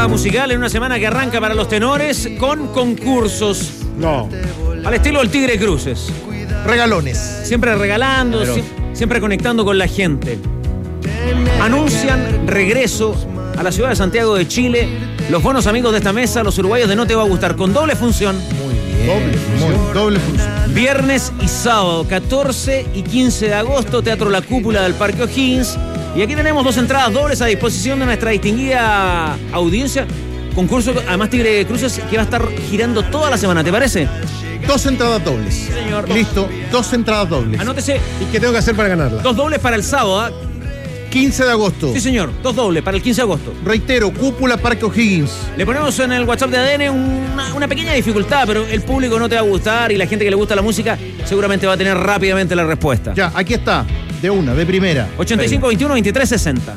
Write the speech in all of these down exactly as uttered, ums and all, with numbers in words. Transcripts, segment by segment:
musical en una semana que arranca para los tenores con concursos. No. Al estilo del Tigre Cruces. Regalones. Siempre regalando, Pero... sie- siempre conectando con la gente. Anuncian regreso a la ciudad de Santiago de Chile los buenos amigos de esta mesa, los uruguayos de No Te Va a Gustar, con doble función. Muy bien. Doble función. Muy- doble función. Viernes y sábado, catorce y quince de agosto, Teatro La Cúpula del Parque O'Higgins. Y aquí tenemos dos entradas dobles a disposición de nuestra distinguida audiencia. Concurso, además Tigre Cruces, que va a estar girando toda la semana, ¿te parece? Dos entradas dobles. Señor. Listo, dos entradas dobles. Anótese, ¿Y qué tengo que hacer para ganarla? dos dobles para el sábado, ¿ah? quince de agosto. Sí, señor, dos dobles para el quince de agosto. Reitero, Cúpula Parque O'Higgins. Le ponemos en el WhatsApp de A D N una, una pequeña dificultad, pero el público no te va a gustar y la gente que le gusta la música seguramente va a tener rápidamente la respuesta. Ya, aquí está. De una, de primera. ochenta y cinco, veintiuno, veintitrés, sesenta.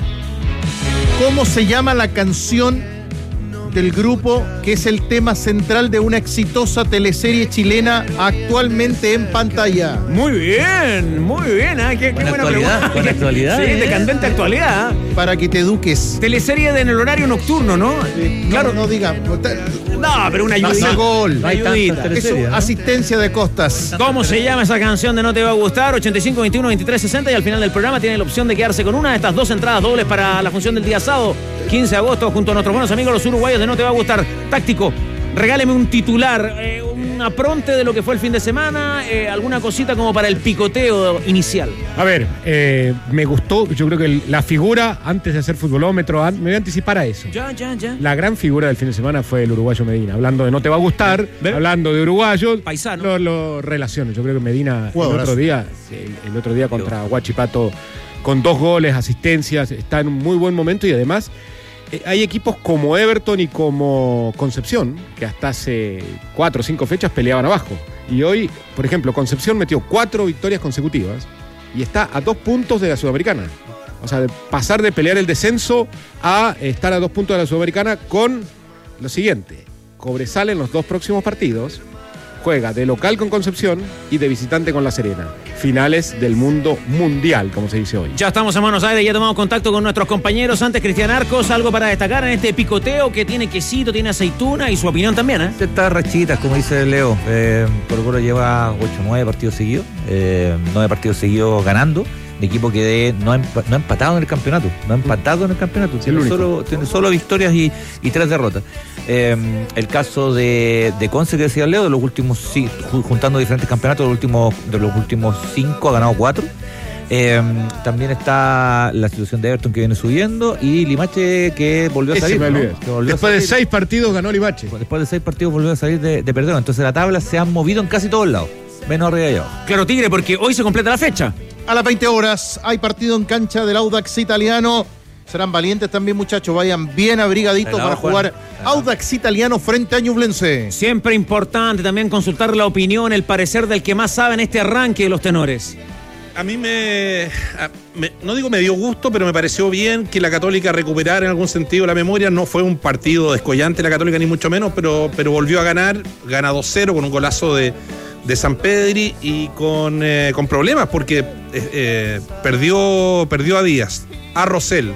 ¿Cómo se llama la canción del grupo que es el tema central de una exitosa teleserie chilena actualmente en pantalla? Muy bien, muy bien, ¿eh? Qué, qué Con buena actualidad, pregunta. con actualidad, Sí, de ¿eh? candente actualidad. ¿eh? Para que te eduques. Teleserie de en el horario nocturno, ¿no? Eh, Claro. No, no diga. No, pero una No ayudita. hace gol. No hay Ayudita. tantas Eso, teleseries, ¿no? asistencia de Costas. ¿Cómo se llama esa canción de No Te Va a Gustar? ochenta y cinco, veintiuno, veintitrés, sesenta y al final del programa tiene la opción de quedarse con una de estas dos entradas dobles para la función del día sábado, quince de agosto, junto a nuestros buenos amigos los uruguayos de No Te Va a Gustar. Táctico, regáleme un titular, eh, un apronte de lo que fue el fin de semana, eh, alguna cosita como para el picoteo inicial. A ver, eh, me gustó, yo creo que el- la figura, antes de hacer futbolómetro, an- me voy a anticipar a eso. Ya, ya, ya. La gran figura del fin de semana fue el uruguayo Medina. Hablando de No Te Va a Gustar, ¿Ve? hablando de uruguayos, Paisano. Lo, lo relaciono. Yo creo que Medina el Jugadorazo. otro día, el, el otro día contra Huachipato, con dos goles, asistencias, está en un muy buen momento y además eh, hay equipos como Everton y como Concepción, que hasta hace cuatro o cinco fechas peleaban abajo. Y hoy, por ejemplo, Concepción metió cuatro victorias consecutivas y está a dos puntos de la Sudamericana. O sea, de pasar de pelear el descenso a estar a dos puntos de la Sudamericana con lo siguiente. Cobresal en los dos próximos partidos juega de local con Concepción y de visitante con La Serena. Finales del mundo mundial, como se dice hoy. Ya estamos en Buenos Aires, ya tomamos contacto con nuestros compañeros. Antes, Cristian Arcos, algo para destacar en este picoteo que tiene quesito, tiene aceituna y su opinión también, ¿eh? Está rachitas, como dice Leo. Eh, Colo Colo lleva ocho o nueve partidos seguidos, eh, nueve partidos seguidos ganando. Un equipo que de- no, ha empa- no ha empatado en el campeonato, no ha empatado en el campeonato, tiene, único. solo, tiene solo victorias y, y tres derrotas. Eh, el caso de, de Conce, que decía Leo, de los últimos, sí, ju- juntando diferentes campeonatos, de los últimos, de los últimos cinco ha ganado cuatro. Eh, también está la situación de Everton, que viene subiendo, y Limache, que volvió a Ese salir. me ¿no? olvidé. Que volvió a Después de salir. seis partidos ganó Limache. Después de seis partidos volvió a salir de, de perdedor. Entonces la tabla se ha movido en casi todos lados, menos arriba y abajo. Claro, Tigre, porque hoy se completa la fecha. A las veinte horas hay partido en cancha del Audax Italiano. Serán valientes también, muchachos. Vayan bien abrigaditos Pelado, para jugar Juan. Audax Italiano frente a Ñublense. Siempre importante también consultar la opinión, el parecer del que más sabe en este arranque de los tenores. A mí me, a- me- no digo me dio gusto, pero me pareció bien que la Católica recuperara en algún sentido la memoria. No fue un partido descollante la Católica, ni mucho menos, pero, pero volvió a ganar, gana dos cero con un golazo de, de San Pedri y con, eh, con problemas porque eh, eh, perdió, perdió a Díaz, a Rosell,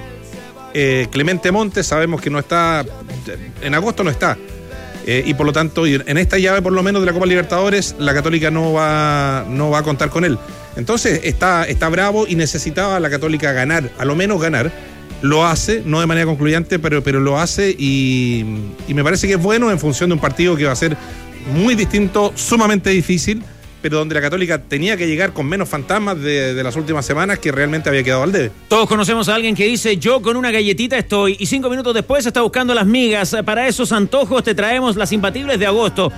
eh, Clemente Montes, sabemos que no está, en agosto no está. Eh, y por lo tanto, y en esta llave por lo menos de la Copa Libertadores, la Católica no va, no va a contar con él. Entonces está, está bravo y necesitaba la Católica ganar, a lo menos ganar. Lo hace, no de manera concluyente, pero, pero lo hace y, y me parece que es bueno en función de un partido que va a ser muy distinto, sumamente difícil, pero donde la Católica tenía que llegar con menos fantasmas de, de las últimas semanas que realmente había quedado al debe. Todos conocemos a alguien que dice, yo con una galletita estoy, y cinco minutos después está buscando las migas. Para esos antojos te traemos las imbatibles de agosto.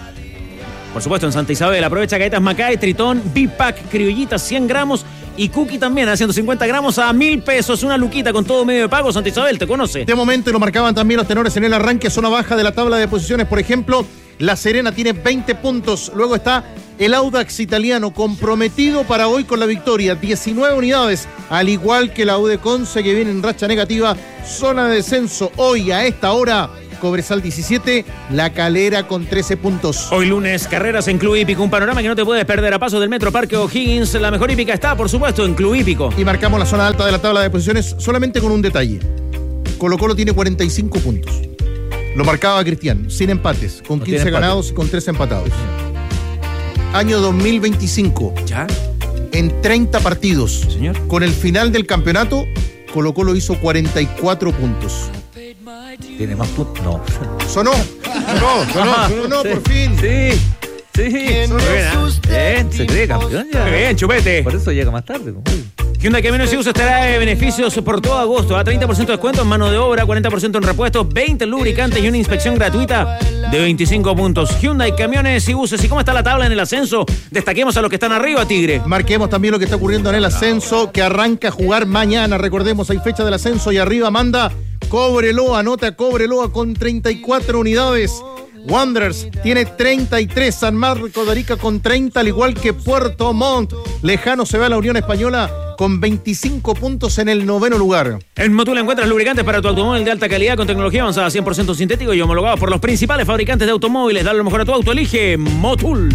Por supuesto, en Santa Isabel. Aprovecha galletas Macay, Tritón, B-Pack, criollitas, cien gramos, y Cookie también a ciento cincuenta gramos a mil pesos. Una luquita con todo medio de pago. Santa Isabel, ¿te conoce? De momento, y lo marcaban también los tenores en el arranque, zona baja de la tabla de posiciones. Por ejemplo, La Serena tiene veinte puntos. Luego está el Audax Italiano, comprometido para hoy con la victoria. diecinueve unidades, al igual que la U de Conce, que viene en racha negativa. Zona de descenso hoy a esta hora. Cobresal diecisiete, La Calera con trece puntos. Hoy lunes, carreras en Club Hípico. Un panorama que no te puedes perder a paso del Metro Parque O'Higgins. La mejor hípica está, por supuesto, en Club Hípico. Y marcamos la zona alta de la tabla de posiciones solamente con un detalle. Colo Colo tiene cuarenta y cinco puntos. Lo marcaba Cristian, sin empates, con No quince tiene empate. ganados y con tres empatados. Año dos mil veinticinco, ¿Ya? en treinta partidos, Señor. con el final del campeonato, Colo Colo hizo cuarenta y cuatro puntos. Tiene más puntos. No. Sonó, sonó, sonó, sonó Sí. por fin. Sí. Sí. Sonó. Bien, se cree campeón ya. Muy bien, chupete. Por eso llega más tarde. ¿No? Hyundai Camiones y Uso estará de beneficios por todo agosto. A treinta por ciento de descuento en mano de obra, cuarenta por ciento en repuestos, veinte en lubricantes y una inspección gratuita de veinticinco puntos. Hyundai Camiones y Buses. ¿Y cómo está la tabla en el ascenso? Destaquemos a los que están arriba, Tigre. Marquemos también lo que está ocurriendo en el ascenso, que arranca a jugar mañana. Recordemos, hay fecha del ascenso y arriba manda Cobreloa, anota Cobreloa con treinta y cuatro unidades. Wanderers tiene treinta y tres, San Marcos de Arica con treinta, al igual que Puerto Montt. Lejano se va a la Unión Española con veinticinco puntos en el noveno lugar. En Motul encuentras lubricantes para tu automóvil de alta calidad con tecnología avanzada, cien por ciento sintético y homologados por los principales fabricantes de automóviles. Dale lo mejor a tu auto, elige Motul.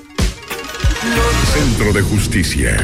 Centro de Justicia.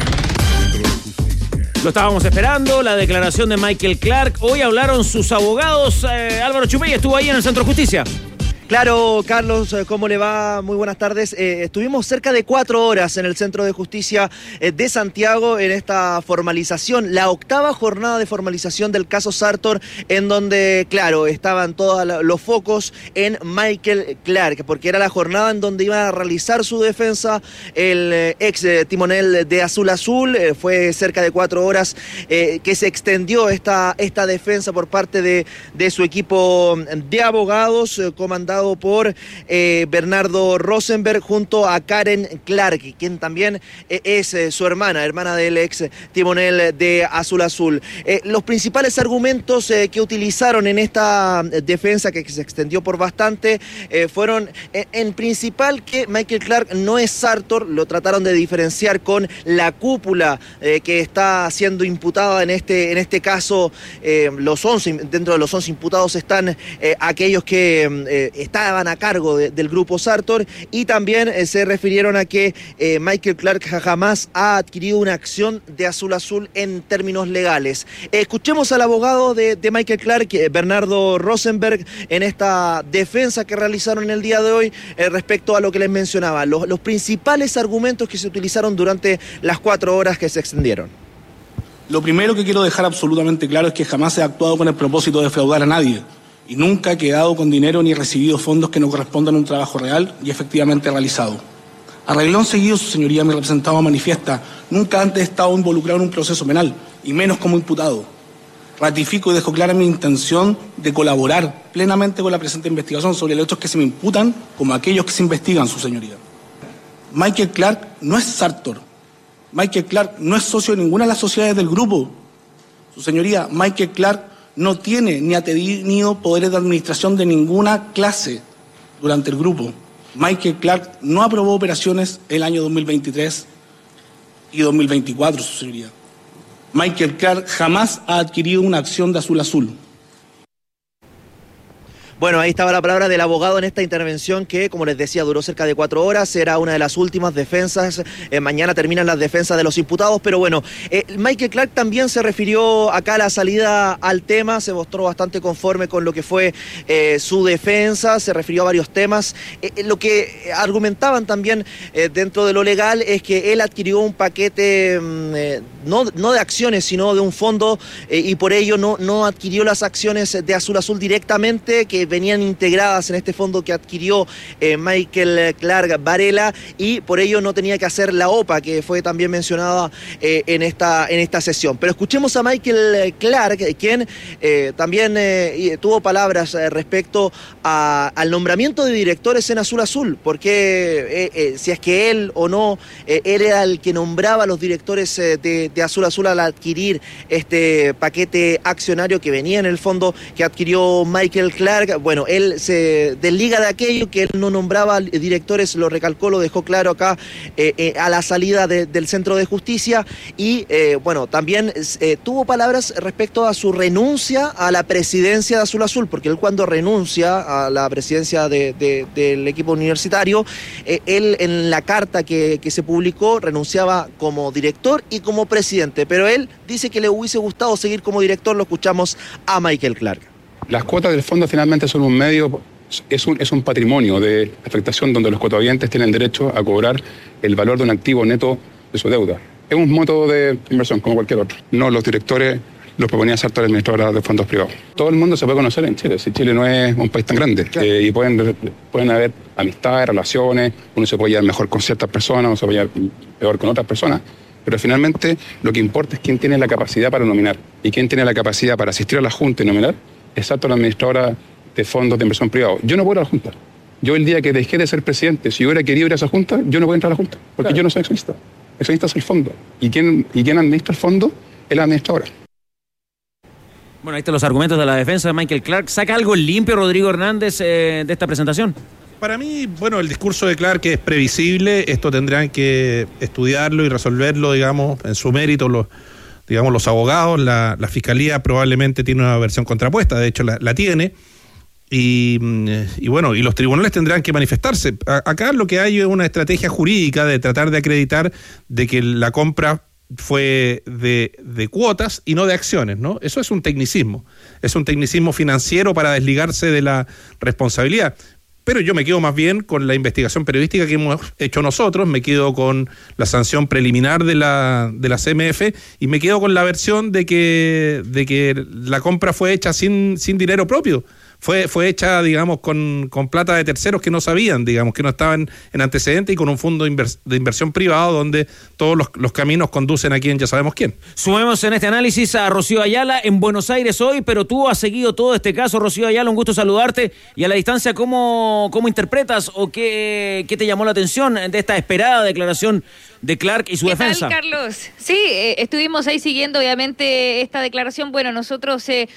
Lo estábamos esperando, la declaración de Michael Clark. Hoy hablaron sus abogados. Eh, Álvaro Chupey estuvo ahí en el Centro de Justicia. Claro, Carlos, ¿cómo le va? Muy buenas tardes. Eh, estuvimos cerca de cuatro horas en el Centro de Justicia eh, de Santiago en esta formalización, la octava jornada de formalización del caso Sartor, en donde, claro, estaban todos los focos en Michael Clark, porque era la jornada en donde iba a realizar su defensa el eh, ex eh, timonel de Azul Azul. Eh, fue cerca de cuatro horas eh, que se extendió esta, esta defensa por parte de, de su equipo de abogados, eh, comandado por eh, Bernardo Rosenberg junto a Karen Clark, quien también eh, es eh, su hermana, hermana del ex timonel de Azul Azul. Eh, los principales argumentos eh, que utilizaron en esta defensa, que se extendió por bastante, eh, fueron eh, en principal que Michael Clark no es Sartor. Lo trataron de diferenciar con la cúpula eh, que está siendo imputada en este, en este caso. Eh, los once, dentro de los once imputados están eh, aquellos que eh, estaban a cargo de, del grupo Sartor, y también eh, se refirieron a que eh, Michael Clark jamás ha adquirido una acción de Azul Azul en términos legales. Eh, escuchemos al abogado de, de Michael Clark, eh, Bernardo Rosenberg, en esta defensa que realizaron en el día de hoy eh, respecto a lo que les mencionaba, los, los principales argumentos que se utilizaron durante las cuatro horas que se extendieron. Lo primero que quiero dejar absolutamente claro es que jamás he actuado con el propósito de defraudar a nadie, y nunca he quedado con dinero ni recibido fondos que no correspondan a un trabajo real y efectivamente realizado. A reglón seguido, su señoría, mi representado manifiesta, nunca antes he estado involucrado en un proceso penal, y menos como imputado. Ratifico y dejo clara mi intención de colaborar plenamente con la presente investigación sobre los hechos que se me imputan como aquellos que se investigan, su señoría. Michael Clark no es Sartor. Michael Clark no es socio de ninguna de las sociedades del grupo. Su señoría, Michael Clark no tiene ni ha tenido poderes de administración de ninguna clase durante el grupo. Michael Clark no aprobó operaciones el año dos mil veintitrés y dos mil veinticuatro, su señoría. Michael Clark jamás ha adquirido una acción de Azul Azul. Bueno, ahí estaba la palabra del abogado en esta intervención que, como les decía, duró cerca de cuatro horas, era una de las últimas defensas. Eh, mañana terminan las defensas de los imputados, pero bueno, eh, Michael Clark también se refirió acá a la salida al tema, se mostró bastante conforme con lo que fue eh, su defensa, se refirió a varios temas. Eh, lo que argumentaban también eh, dentro de lo legal es que él adquirió un paquete, eh, no, no de acciones, sino de un fondo, eh, y por ello no, no adquirió las acciones de Azul Azul directamente, que venían integradas en este fondo que adquirió eh, Michael Clark Varela, y por ello no tenía que hacer la O P A, que fue también mencionada eh, en, esta, en esta sesión. Pero escuchemos a Michael Clark, quien eh, también eh, tuvo palabras eh, respecto a, al nombramiento de directores en Azul Azul, porque eh, eh, si es que él o no, eh, él era el que nombraba a los directores eh, de, de Azul Azul al adquirir este paquete accionario que venía en el fondo que adquirió Michael Clark. Bueno, él se desliga de aquello, que él no nombraba directores, lo recalcó, lo dejó claro acá eh, eh, a la salida de, del Centro de Justicia, y eh, bueno, también eh, tuvo palabras respecto a su renuncia a la presidencia de Azul Azul, porque él cuando renuncia a la presidencia de, de, del equipo universitario, eh, él en la carta que, que se publicó renunciaba como director y como presidente, pero él dice que le hubiese gustado seguir como director. Lo escuchamos a Michael Clark. Las cuotas del fondo finalmente son un medio, es un, es un patrimonio de afectación donde los cuotavientes tienen derecho a cobrar el valor de un activo neto de su deuda. Es un método de inversión como cualquier otro. No, los directores los proponía hacer todas las administradoras de fondos privados. Todo el mundo se puede conocer en Chile, si Chile no es un país tan grande. Claro. Eh, y pueden, pueden haber amistades, relaciones, uno se puede llevar mejor con ciertas personas, uno se puede llevar peor con otras personas. Pero finalmente lo que importa es quién tiene la capacidad para nominar. Y quién tiene la capacidad para asistir a la Junta y nominar, exacto, la administradora de fondos de inversión privados. Yo no puedo ir a la Junta. Yo el día que dejé de ser presidente, si yo hubiera querido ir a esa Junta, yo no puedo entrar a la Junta, porque claro, yo no soy accionista. Accionista es el fondo. ¿Y quién, y quién administra el fondo? Es la administradora. Bueno, ahí están los argumentos de la defensa de Michael Clark. ¿Saca algo limpio Rodrigo Hernández eh, de esta presentación? Para mí, bueno, el discurso de Clark es previsible. Esto tendrán que estudiarlo y resolverlo, digamos, en su mérito los, digamos, los abogados. La, la Fiscalía probablemente tiene una versión contrapuesta, de hecho la, la tiene. Y, y bueno, y los tribunales tendrán que manifestarse. A, acá lo que hay es una estrategia jurídica de tratar de acreditar de que la compra fue de, de cuotas y no de acciones, ¿no? Eso es un tecnicismo, es un tecnicismo financiero para desligarse de la responsabilidad. Pero yo me quedo más bien con la investigación periodística que hemos hecho nosotros, me quedo con la sanción preliminar de la, de la C M F y me quedo con la versión de que, de que la compra fue hecha sin, sin dinero propio. Fue, fue hecha, digamos, con, con plata de terceros que no sabían, digamos, que no estaban en antecedentes y con un fondo de, invers, de inversión privado donde todos los, los caminos conducen a quien ya sabemos quién. Sumemos en este análisis a Rocío Ayala en Buenos Aires hoy, pero tú has seguido todo este caso, Rocío Ayala, un gusto saludarte. Y a la distancia, ¿cómo, cómo interpretas o qué, qué te llamó la atención de esta esperada declaración de Clark y su ¿Qué defensa? tal, Carlos? Sí, eh, estuvimos ahí siguiendo obviamente esta declaración. Bueno, nosotros eh,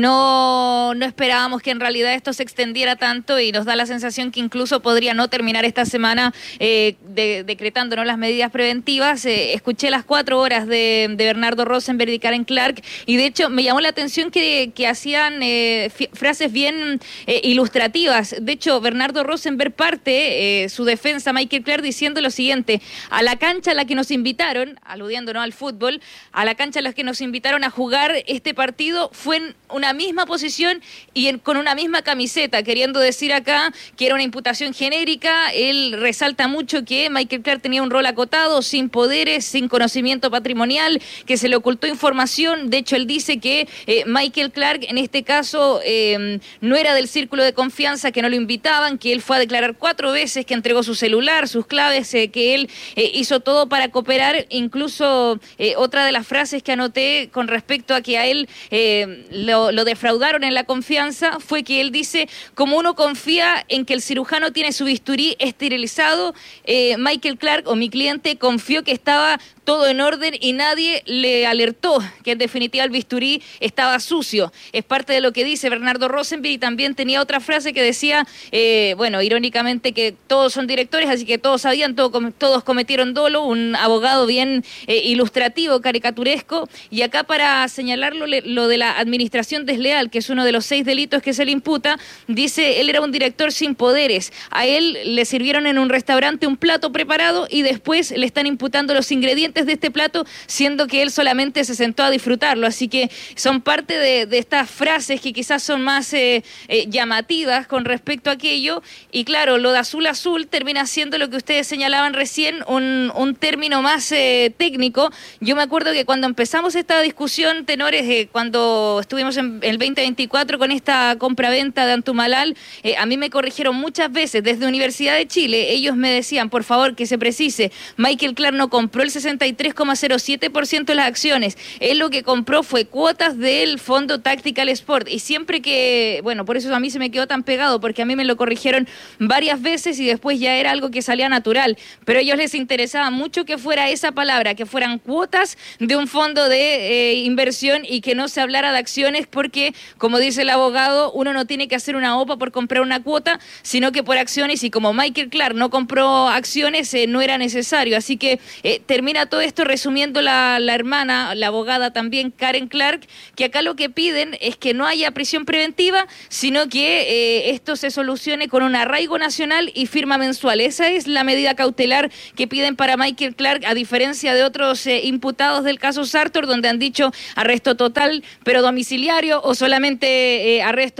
no, no esperábamos que en realidad esto se extendiera tanto y nos da la sensación que incluso podría no terminar esta semana eh, de, decretando, ¿no?, las medidas preventivas. Eh, escuché las cuatro horas de, de Bernardo Rosenberg y Karen Clark y de hecho me llamó la atención que, que hacían eh, frases bien eh, ilustrativas. De hecho, Bernardo Rosenberg parte eh, su defensa a Michael Clark diciendo lo siguiente: a la cancha a la que nos invitaron, aludiendo, ¿no?, al fútbol, a la cancha a la que nos invitaron a jugar este partido fue en una misma posición y en, con una misma camiseta, queriendo decir acá que era una imputación genérica. Él resalta mucho que Michael Clark tenía un rol acotado, sin poderes, sin conocimiento patrimonial, que se le ocultó información. De hecho, él dice que eh, Michael Clark en este caso eh, no era del círculo de confianza, que no lo invitaban, que él fue a declarar cuatro veces, que entregó su celular, sus claves, eh, que él eh, hizo todo para cooperar. Incluso eh, otra de las frases que anoté con respecto a que a él eh, lo, lo defraudaron en la confianza fue que él dice: como uno confía en que el cirujano tiene su bisturí esterilizado, eh, Michael Clark, o mi cliente, confió que estaba todo en orden y nadie le alertó que en definitiva el bisturí estaba sucio. Es parte de lo que dice Bernardo Rosenberg. Y también tenía otra frase que decía, eh, bueno, irónicamente, que todos son directores, así que todos sabían, todo, todos cometieron dolo, un abogado bien eh, ilustrativo, caricaturesco. Y acá, para señalarlo, le, lo de la administración desleal, que es uno de los seis delitos que se le imputa, dice: él era un director sin poderes, a él le sirvieron en un restaurante un plato preparado y después le están imputando los ingredientes de este plato, siendo que él solamente se sentó a disfrutarlo. Así que son parte de, de estas frases que quizás son más eh, eh, llamativas con respecto a aquello. Y claro, lo de azul azul termina siendo lo que ustedes señalaban recién, un, un término más eh, técnico. Yo me acuerdo que cuando empezamos esta discusión, tenores, eh, cuando estuvimos en el veinte veinticuatro con esta compra-venta de Antumalal, eh, a mí me corrigieron muchas veces desde Universidad de Chile. Ellos me decían, por favor, que se precise, Michael Clark no compró el sesenta y tres coma cero siete por ciento de las acciones. Él lo que compró fue cuotas del fondo Tactical Sport. Y siempre que, bueno, por eso a mí se me quedó tan pegado, porque a mí me lo corrigieron varias veces y después ya era algo que salía natural. Pero a ellos les interesaba mucho que fuera esa palabra, que fueran cuotas de un fondo de eh, inversión y que no se hablara de acciones, porque, como dice el abogado, uno no tiene que hacer una O P A por comprar una cuota, sino que por acciones. Y como Michael Clark no compró acciones, eh, no era necesario. Así que eh, termina todo esto resumiendo la, la hermana, la abogada también, Karen Clark, que acá lo que piden es que no haya prisión preventiva, sino que eh, esto se solucione con un arraigo nacional y firma mensual. Esa es la medida cautelar que piden para Michael Clark, a diferencia de otros eh, imputados del caso Sartor, donde han dicho arresto total pero domiciliario, o solamente eh, arresto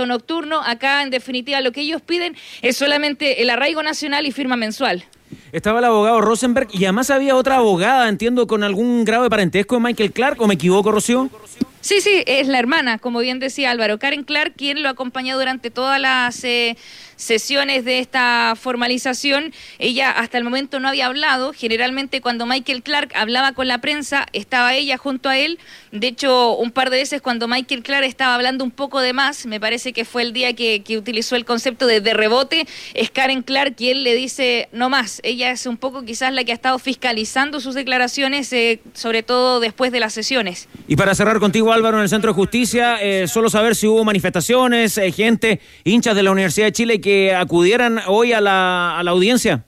contrato nocturno. Acá, en definitiva, lo que ellos piden es solamente el arraigo nacional y firma mensual. Estaba el abogado Rosenberg y además había otra abogada, entiendo, con algún grado de parentesco de Michael Clark, ¿o me equivoco, Rocío? Sí, sí, es la hermana, como bien decía Álvaro, Karen Clark, quien lo acompañó durante todas las eh, sesiones de esta formalización. Ella hasta el momento no había hablado. Generalmente cuando Michael Clark hablaba con la prensa, estaba ella junto a él. De hecho, un par de veces cuando Michael Clark estaba hablando un poco de más, me parece que fue el día que, que utilizó el concepto de, de rebote, es Karen Clark quien le dice no más. Ella es un poco quizás la que ha estado fiscalizando sus declaraciones, eh, sobre todo después de las sesiones. Y para cerrar contigo, Álvaro, en el Centro de Justicia, eh, solo saber si hubo manifestaciones, eh, gente, hinchas de la Universidad de Chile que acudieran hoy a la, a la audiencia.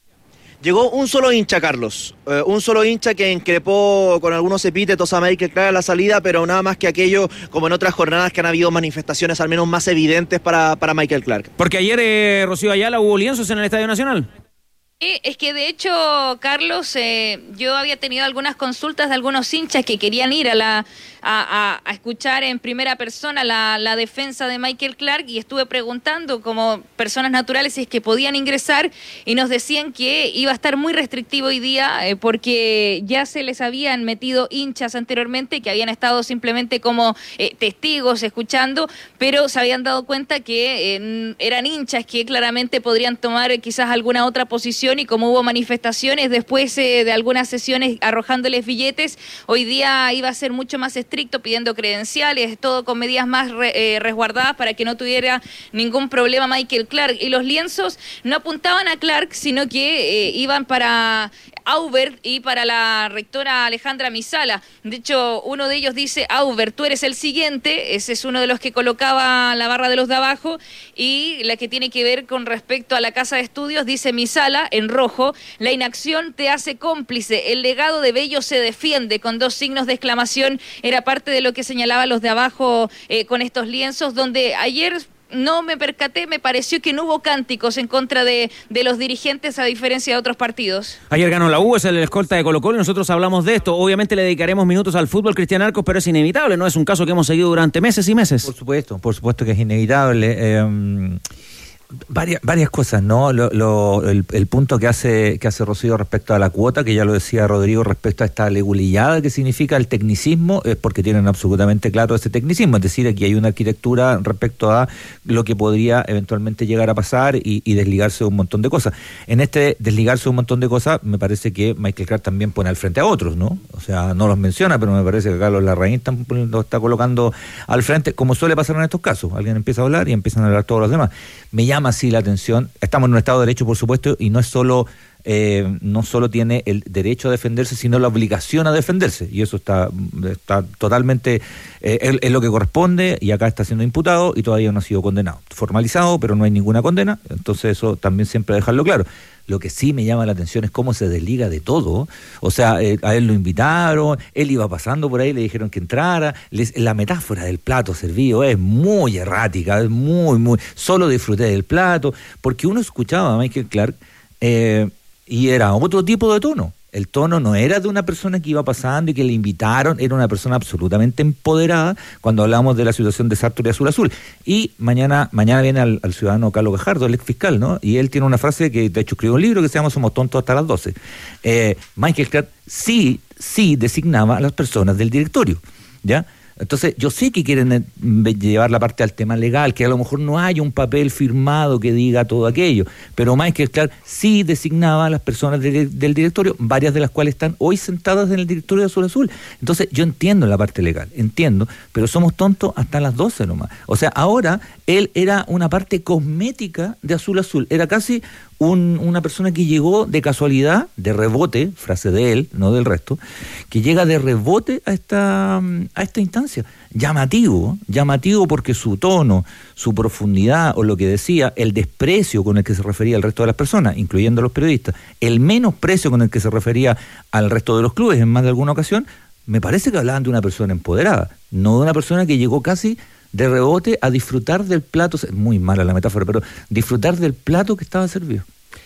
Llegó un solo hincha, Carlos, eh, un solo hincha que increpó con algunos epítetos a Michael Clark a la salida, pero nada más que aquello, como en otras jornadas que han habido manifestaciones al menos más evidentes para, para Michael Clark. Porque ayer, eh, Rocío Ayala, hubo lienzos en el Estadio Nacional. Sí, es que de hecho, Carlos, eh, yo había tenido algunas consultas de algunos hinchas que querían ir a la a, a, a escuchar en primera persona la, la defensa de Michael Clark, y estuve preguntando como personas naturales si es que podían ingresar, y nos decían que iba a estar muy restrictivo hoy día eh, porque ya se les habían metido hinchas anteriormente que habían estado simplemente como eh, testigos escuchando, pero se habían dado cuenta que eh, eran hinchas que claramente podrían tomar eh, quizás alguna otra posición, y como hubo manifestaciones después eh, de algunas sesiones arrojándoles billetes, hoy día iba a ser mucho más estricto, pidiendo credenciales, todo con medidas más re, eh, resguardadas para que no tuviera ningún problema Michael Clark. Y los lienzos no apuntaban a Clark, sino que eh, iban para Aubert y para la rectora Alejandra Misala. De hecho, uno de ellos dice: Aubert, tú eres el siguiente. Ese es uno de los que colocaba la barra de los de abajo. Y la que tiene que ver con respecto a la casa de estudios dice Misala, en rojo: la inacción te hace cómplice, el legado de Bello se defiende, con dos signos de exclamación. Era parte de lo que señalaban los de abajo eh, con estos lienzos, donde ayer no me percaté, me pareció que no hubo cánticos en contra de, de los dirigentes, a diferencia de otros partidos. Ayer ganó la U, es el escolta de Colo-Colo, y nosotros hablamos de esto. Obviamente le dedicaremos minutos al fútbol, Cristian Arcos, pero es inevitable, ¿no? Es un caso que hemos seguido durante meses y meses. Por supuesto, por supuesto que es inevitable. Eh, Varias, varias cosas, ¿no? Lo, lo, el, el punto que hace que hace Rocío respecto a la cuota, que ya lo decía Rodrigo, respecto a esta legulillada que significa el tecnicismo, es porque tienen absolutamente claro ese tecnicismo. Es decir, aquí hay una arquitectura respecto a lo que podría eventualmente llegar a pasar y, y desligarse de un montón de cosas. En este desligarse de un montón de cosas, me parece que Michael Clark también pone al frente a otros, ¿no? O sea, no los menciona, pero me parece que Carlos Larraín está, lo está colocando al frente, como suele pasar en estos casos. Alguien empieza a hablar y empiezan a hablar todos los demás. Me llama así la atención. Estamos en un Estado de Derecho, por supuesto, y no es solo eh, no solo tiene el derecho a defenderse, sino la obligación a defenderse, y eso está, está totalmente eh, es, es lo que corresponde, y acá está siendo imputado y todavía no ha sido condenado, formalizado, pero no hay ninguna condena. Entonces eso también siempre dejarlo claro. Lo que sí me llama la atención es cómo se desliga de todo. O sea, eh, a él lo invitaron, él iba pasando por ahí, le dijeron que entrara. Les, la metáfora del plato servido es muy errática, es muy, muy... Solo disfruté del plato, porque uno escuchaba a Michael Clark eh, y era otro tipo de tono. El tono no era de una persona que iba pasando y que le invitaron, era una persona absolutamente empoderada cuando hablamos de la situación de Sartor y Azul Azul. Y mañana mañana viene al, al ciudadano Carlos Gajardo, el ex fiscal, ¿no? Y él tiene una frase que de hecho escribió un libro que se llama Somos tontos hasta las doce. Eh, Michael Clark sí, sí designaba a las personas del directorio, ¿ya? Entonces, yo sé que quieren llevar la parte al tema legal, que a lo mejor no hay un papel firmado que diga todo aquello, pero Michael Clark sí designaba a las personas de, del directorio, varias de las cuales están hoy sentadas en el directorio de Azul Azul. Entonces, yo entiendo la parte legal, entiendo, pero somos tontos hasta las doce nomás. O sea, ahora él era una parte cosmética de Azul Azul, era casi un, una persona que llegó de casualidad, de rebote, frase de él, no del resto, que llega de rebote a esta, a esta instancia. Llamativo, llamativo porque su tono, su profundidad, o lo que decía, el desprecio con el que se refería al resto de las personas, incluyendo a los periodistas, el menosprecio con el que se refería al resto de los clubes en más de alguna ocasión, me parece que hablaban de una persona empoderada, no de una persona que llegó casi de rebote a disfrutar del plato, muy mala la metáfora, pero disfrutar del plato que estaba servido.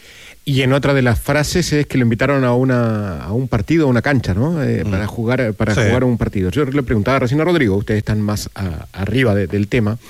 Y en otra de las frases es que lo invitaron a una a un partido, a una cancha, ¿no? Eh, mm. Para jugar para sí. jugar un partido. Yo le preguntaba recién a Rodrigo, ustedes están más a, arriba de, del tema,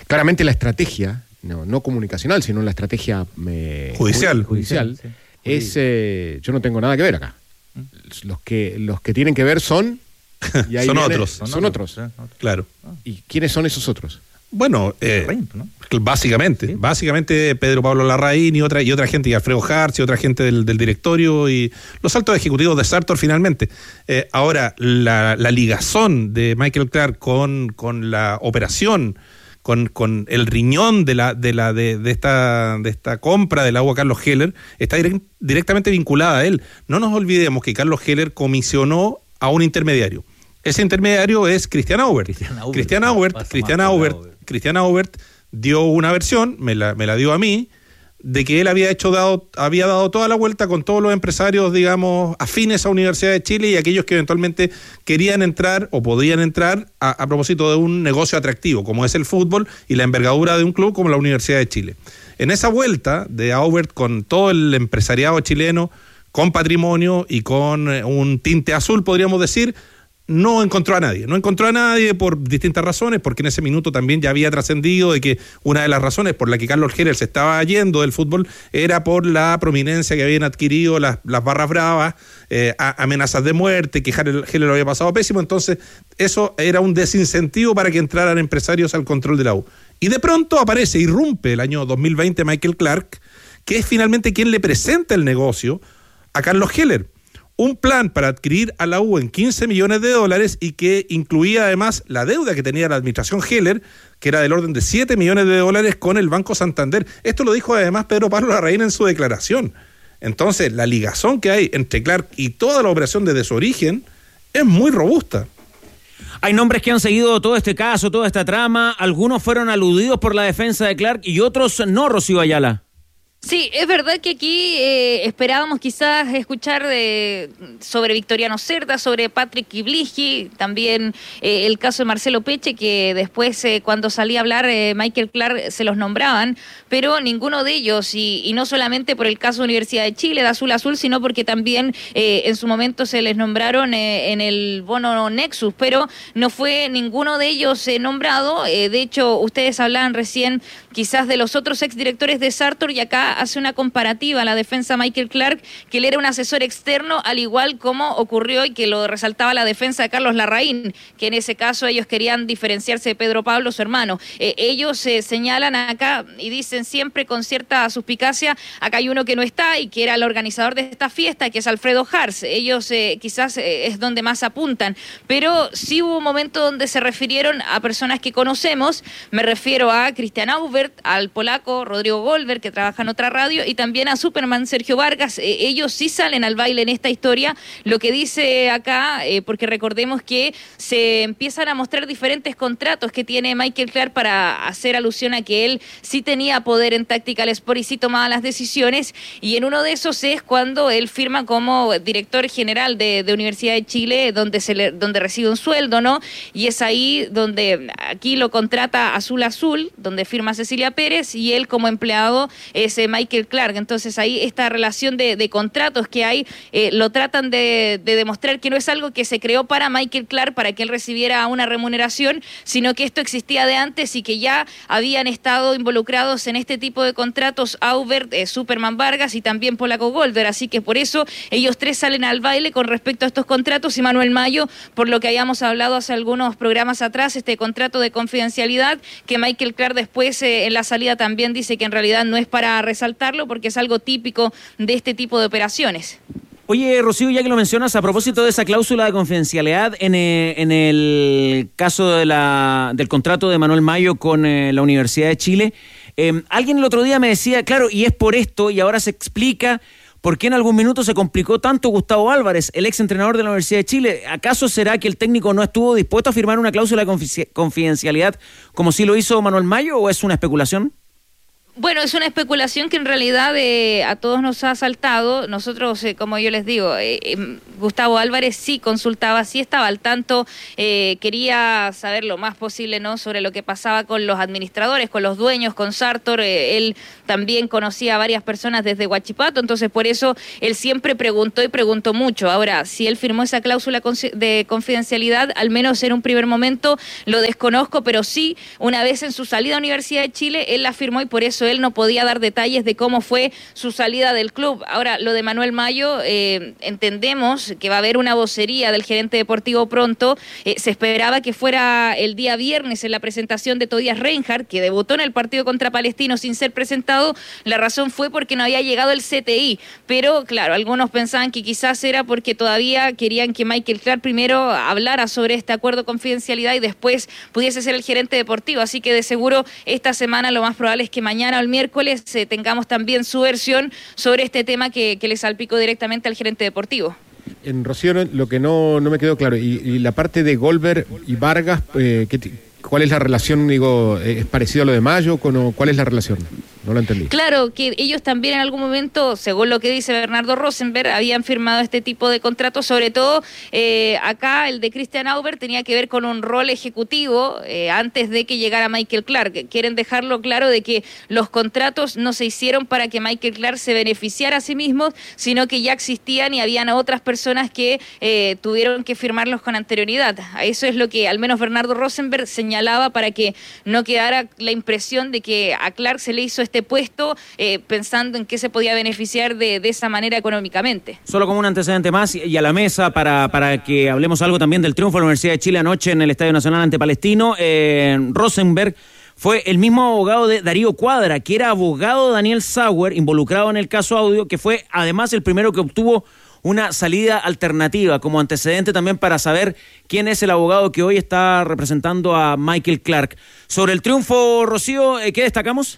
claramente la estrategia, no, no comunicacional, sino la estrategia eh, judicial, judicial sí. es, eh, yo no tengo nada que ver acá. Los que, los que tienen que ver son... Y ahí son viene, otros. Son, son otros. otros. Claro. ¿Y quiénes son esos otros? Bueno, eh, ¿no? básicamente, ¿sí? básicamente Pedro Pablo Larraín y otra y otra gente, y Alfredo Hartz y otra gente del, del directorio y los altos ejecutivos de Sartor finalmente. Eh, ahora, la, la ligazón de Michael Clark con, con la operación, con, con el riñón de la de la de, de esta de esta compra del agua Carlos Heller, está direct, directamente vinculada a él. No nos olvidemos que Carlos Heller comisionó a un intermediario. Ese intermediario es Christian Aubert. Christian Aubert, Christian Aubert, Christian Aubert, Christian Aubert dio una versión, me la, me la dio a mí, de que él había hecho dado, había dado toda la vuelta con todos los empresarios, digamos, afines a Universidad de Chile y aquellos que eventualmente querían entrar o podían entrar a, a propósito de un negocio atractivo, como es el fútbol y la envergadura de un club como la Universidad de Chile. En esa vuelta de Aubert con todo el empresariado chileno, con patrimonio y con un tinte azul, podríamos decir, no encontró a nadie, no encontró a nadie por distintas razones, porque en ese minuto también ya había trascendido de que una de las razones por la que Carlos Heller se estaba yendo del fútbol era por la prominencia que habían adquirido las, las barras bravas, eh, a, amenazas de muerte, que Heller lo había pasado pésimo, entonces eso era un desincentivo para que entraran empresarios al control de la U. Y de pronto aparece, irrumpe el año dos mil veinte Michael Clark, que es finalmente quien le presenta el negocio a Carlos Heller. Un plan para adquirir a la U en quince millones de dólares y que incluía además la deuda que tenía la administración Heller, que era del orden de siete millones de dólares con el Banco Santander. Esto lo dijo además Pedro Pablo Larraín en su declaración. Entonces, la ligazón que hay entre Clark y toda la operación desde su origen es muy robusta. Hay nombres que han seguido todo este caso, toda esta trama. Algunos fueron aludidos por la defensa de Clark y otros no, Rocío Ayala. Sí, es verdad que aquí eh, esperábamos quizás escuchar de, sobre Victoriano Cerda, sobre Patrick Kibligi, también eh, el caso de Marcelo Peche, que después eh, cuando salía a hablar eh, Michael Clark se los nombraban, pero ninguno de ellos, y, y no solamente por el caso de Universidad de Chile, de Azul Azul, sino porque también eh, en su momento se les nombraron eh, en el bono Nexus, pero no fue ninguno de ellos eh, nombrado. Eh, de hecho, ustedes hablaban recién quizás de los otros exdirectores de Sartor, y acá hace una comparativa a la defensa Michael Clark, que él era un asesor externo, al igual como ocurrió y que lo resaltaba la defensa de Carlos Larraín, que en ese caso ellos querían diferenciarse de Pedro Pablo, su hermano. Eh, ellos eh, señalan acá y dicen siempre con cierta suspicacia, acá hay uno que no está y que era el organizador de esta fiesta, que es Alfredo Hartz. Ellos eh, quizás eh, es donde más apuntan, pero sí hubo un momento donde se refirieron a personas que conocemos. Me refiero a Christian Aubert, al polaco Rodrigo Goldberg, que trabaja en otra radio, y también a Superman Sergio Vargas. Eh, ellos sí salen al baile en esta historia. Lo que dice acá, eh, porque recordemos que se empiezan a mostrar diferentes contratos que tiene Michael Clark para hacer alusión a que él sí tenía poder en Tactical Sport y sí tomaba las decisiones, y en uno de esos es cuando él firma como director general de, de Universidad de Chile, donde se le, donde recibe un sueldo, ¿no? Y es ahí donde aquí lo contrata Azul Azul, donde firma Cecilia Pérez, y él como empleado es eh, Michael Clark. Entonces ahí esta relación de, de contratos que hay, eh, lo tratan de, de demostrar que no es algo que se creó para Michael Clark para que él recibiera una remuneración, sino que esto existía de antes y que ya habían estado involucrados en este tipo de contratos Aubert, eh, Superman Vargas y también Polaco Goldberg. Así que por eso ellos tres salen al baile con respecto a estos contratos, y Manuel Mayo, por lo que habíamos hablado hace algunos programas atrás, este contrato de confidencialidad que Michael Clark después eh, en la salida también dice que en realidad no es para resaltarlo porque es algo típico de este tipo de operaciones. Oye, Rocío, ya que lo mencionas, a propósito de esa cláusula de confidencialidad en, eh, en el caso de la, del contrato de Manuel Mayo con eh, la Universidad de Chile, eh, alguien el otro día me decía, claro, y es por esto, y ahora se explica por qué en algún minuto se complicó tanto Gustavo Álvarez, el ex entrenador de la Universidad de Chile. ¿Acaso será que el técnico no estuvo dispuesto a firmar una cláusula de confidencialidad como sí lo hizo Manuel Mayo, o es una especulación? Bueno, es una especulación que en realidad eh, a todos nos ha saltado. Nosotros, eh, como yo les digo, eh, eh, Gustavo Álvarez sí consultaba, sí estaba al tanto, eh, quería saber lo más posible, ¿no?, sobre lo que pasaba con los administradores, con los dueños, con Sartor. Eh, él también conocía a varias personas desde Huachipato, entonces por eso él siempre preguntó y preguntó mucho. Ahora, si él firmó esa cláusula de confidencialidad, al menos en un primer momento lo desconozco, pero sí, una vez en su salida a Universidad de Chile, él la firmó y por eso él no podía dar detalles de cómo fue su salida del club. Ahora, lo de Manuel Mayo, eh, entendemos que va a haber una vocería del gerente deportivo pronto. Eh, se esperaba que fuera el día viernes en la presentación de Tobias Reinhardt, que debutó en el partido contra Palestino sin ser presentado. La razón fue porque no había llegado el C T I, pero claro, algunos pensaban que quizás era porque todavía querían que Michael Clark primero hablara sobre este acuerdo de confidencialidad y después pudiese ser el gerente deportivo. Así que de seguro esta semana lo más probable es que mañana o el miércoles eh, tengamos también su versión sobre este tema que, que le salpicó directamente al gerente deportivo. En Rocío, lo que no, no me quedó claro, y, y la parte de Goldberg y Vargas, eh, ¿qué ¿cuál es la relación? Digo, ¿es parecido a lo de Mayo? ¿Cuál es la relación? No lo entendí. Claro, que ellos también en algún momento, según lo que dice Bernardo Rosenberg, habían firmado este tipo de contratos, sobre todo eh, acá el de Christian Auber tenía que ver con un rol ejecutivo eh, antes de que llegara Michael Clark. Quieren dejarlo claro de que los contratos no se hicieron para que Michael Clark se beneficiara a sí mismo, sino que ya existían y habían otras personas que eh, tuvieron que firmarlos con anterioridad. Eso es lo que al menos Bernardo Rosenberg señalaba para que no quedara la impresión de que a Clark se le hizo este este puesto eh, pensando en qué se podía beneficiar de, de esa manera económicamente. Solo como un antecedente más y a la mesa para, para que hablemos algo también del triunfo de la Universidad de Chile anoche en el Estadio Nacional ante Palestino. Eh, Rosenberg fue el mismo abogado de Darío Cuadra, que era abogado de Daniel Sauer, involucrado en el caso Audio, que fue además el primero que obtuvo una salida alternativa, como antecedente también para saber quién es el abogado que hoy está representando a Michael Clark. Sobre el triunfo, Rocío, ¿qué destacamos?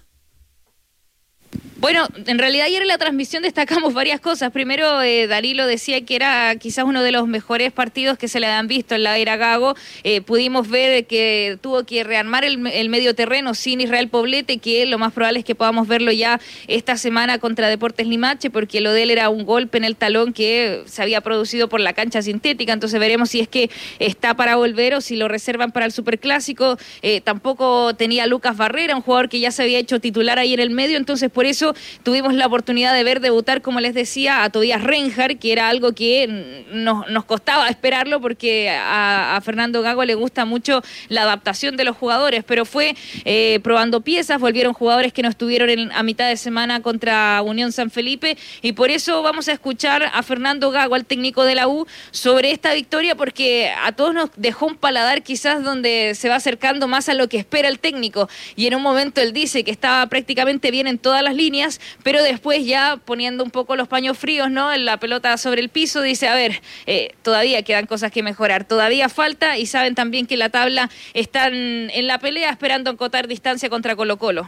Bueno, en realidad ayer en la transmisión destacamos varias cosas. Primero, eh, Darilo decía que era quizás uno de los mejores partidos que se le han visto en la era Gago. Eh, pudimos ver que tuvo que rearmar el, el medio terreno sin Israel Poblete, que lo más probable es que podamos verlo ya esta semana contra Deportes Limache, porque lo de él era un golpe en el talón que se había producido por la cancha sintética. Entonces veremos si es que está para volver o si lo reservan para el Superclásico. Eh, tampoco tenía Lucas Barrera, un jugador que ya se había hecho titular ahí en el medio, entonces por eso tuvimos la oportunidad de ver debutar, como les decía, a Tobias Reinhardt, que era algo que nos, nos costaba esperarlo porque a, a Fernando Gago le gusta mucho la adaptación de los jugadores, pero fue eh, probando piezas, volvieron jugadores que no estuvieron en, a mitad de semana contra Unión San Felipe, y por eso vamos a escuchar a Fernando Gago, al técnico de la U, sobre esta victoria, porque a todos nos dejó un paladar quizás donde se va acercando más a lo que espera el técnico, y en un momento él dice que estaba prácticamente bien en todas las líneas, pero después ya poniendo un poco los paños fríos, ¿no?, en la pelota sobre el piso, dice, a ver, eh, todavía quedan cosas que mejorar, todavía falta, y saben también que la tabla están en la pelea esperando encontrar distancia contra Colo-Colo.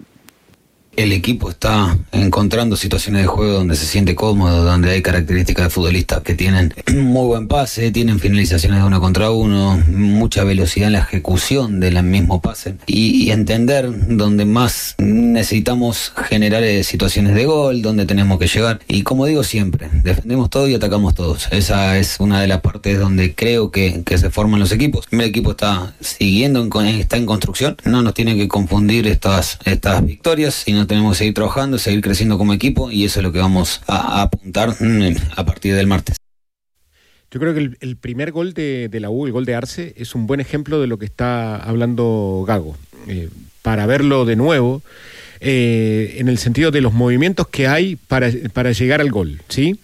El equipo está encontrando situaciones de juego donde se siente cómodo, donde hay características de futbolistas que tienen muy buen pase, tienen finalizaciones de uno contra uno, mucha velocidad en la ejecución del mismo pase y, y entender donde más necesitamos generar eh, situaciones de gol, donde tenemos que llegar. Y como digo siempre, defendemos todo y atacamos todos. Esa es una de las partes donde creo que, que se forman los equipos. El equipo está siguiendo, en, está en construcción, no nos tiene que confundir estas, estas victorias, sino tenemos que seguir trabajando, seguir creciendo como equipo, y eso es lo que vamos a, a apuntar a partir del martes. Yo creo que el, el primer gol de, de la U, el gol de Arce, es un buen ejemplo de lo que está hablando Gago. Eh, para verlo de nuevo, eh, en el sentido de los movimientos que hay para, para llegar al gol, ¿sí?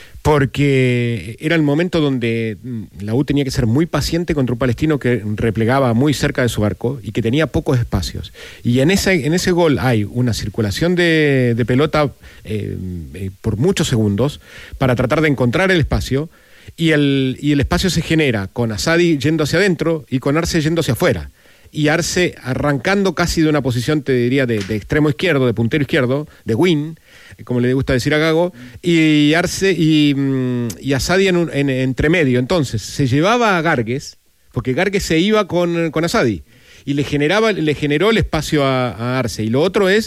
Porque era el momento donde la U tenía que ser muy paciente contra un Palestino que replegaba muy cerca de su arco y que tenía pocos espacios. Y en ese, en ese gol hay una circulación de, de pelota eh, eh, por muchos segundos para tratar de encontrar el espacio, y el, y el espacio se genera con Asadi yendo hacia adentro y con Arce yendo hacia afuera. Y Arce arrancando casi de una posición, te diría, de, de extremo izquierdo, de puntero izquierdo, de wing, como le gusta decir a Gago, y Arce y, y Asadi en, un, en entremedio. Entonces se llevaba a Gargues, porque Gargues se iba con, con Asadi, y le generaba, le generó el espacio a, a Arce. Y lo otro es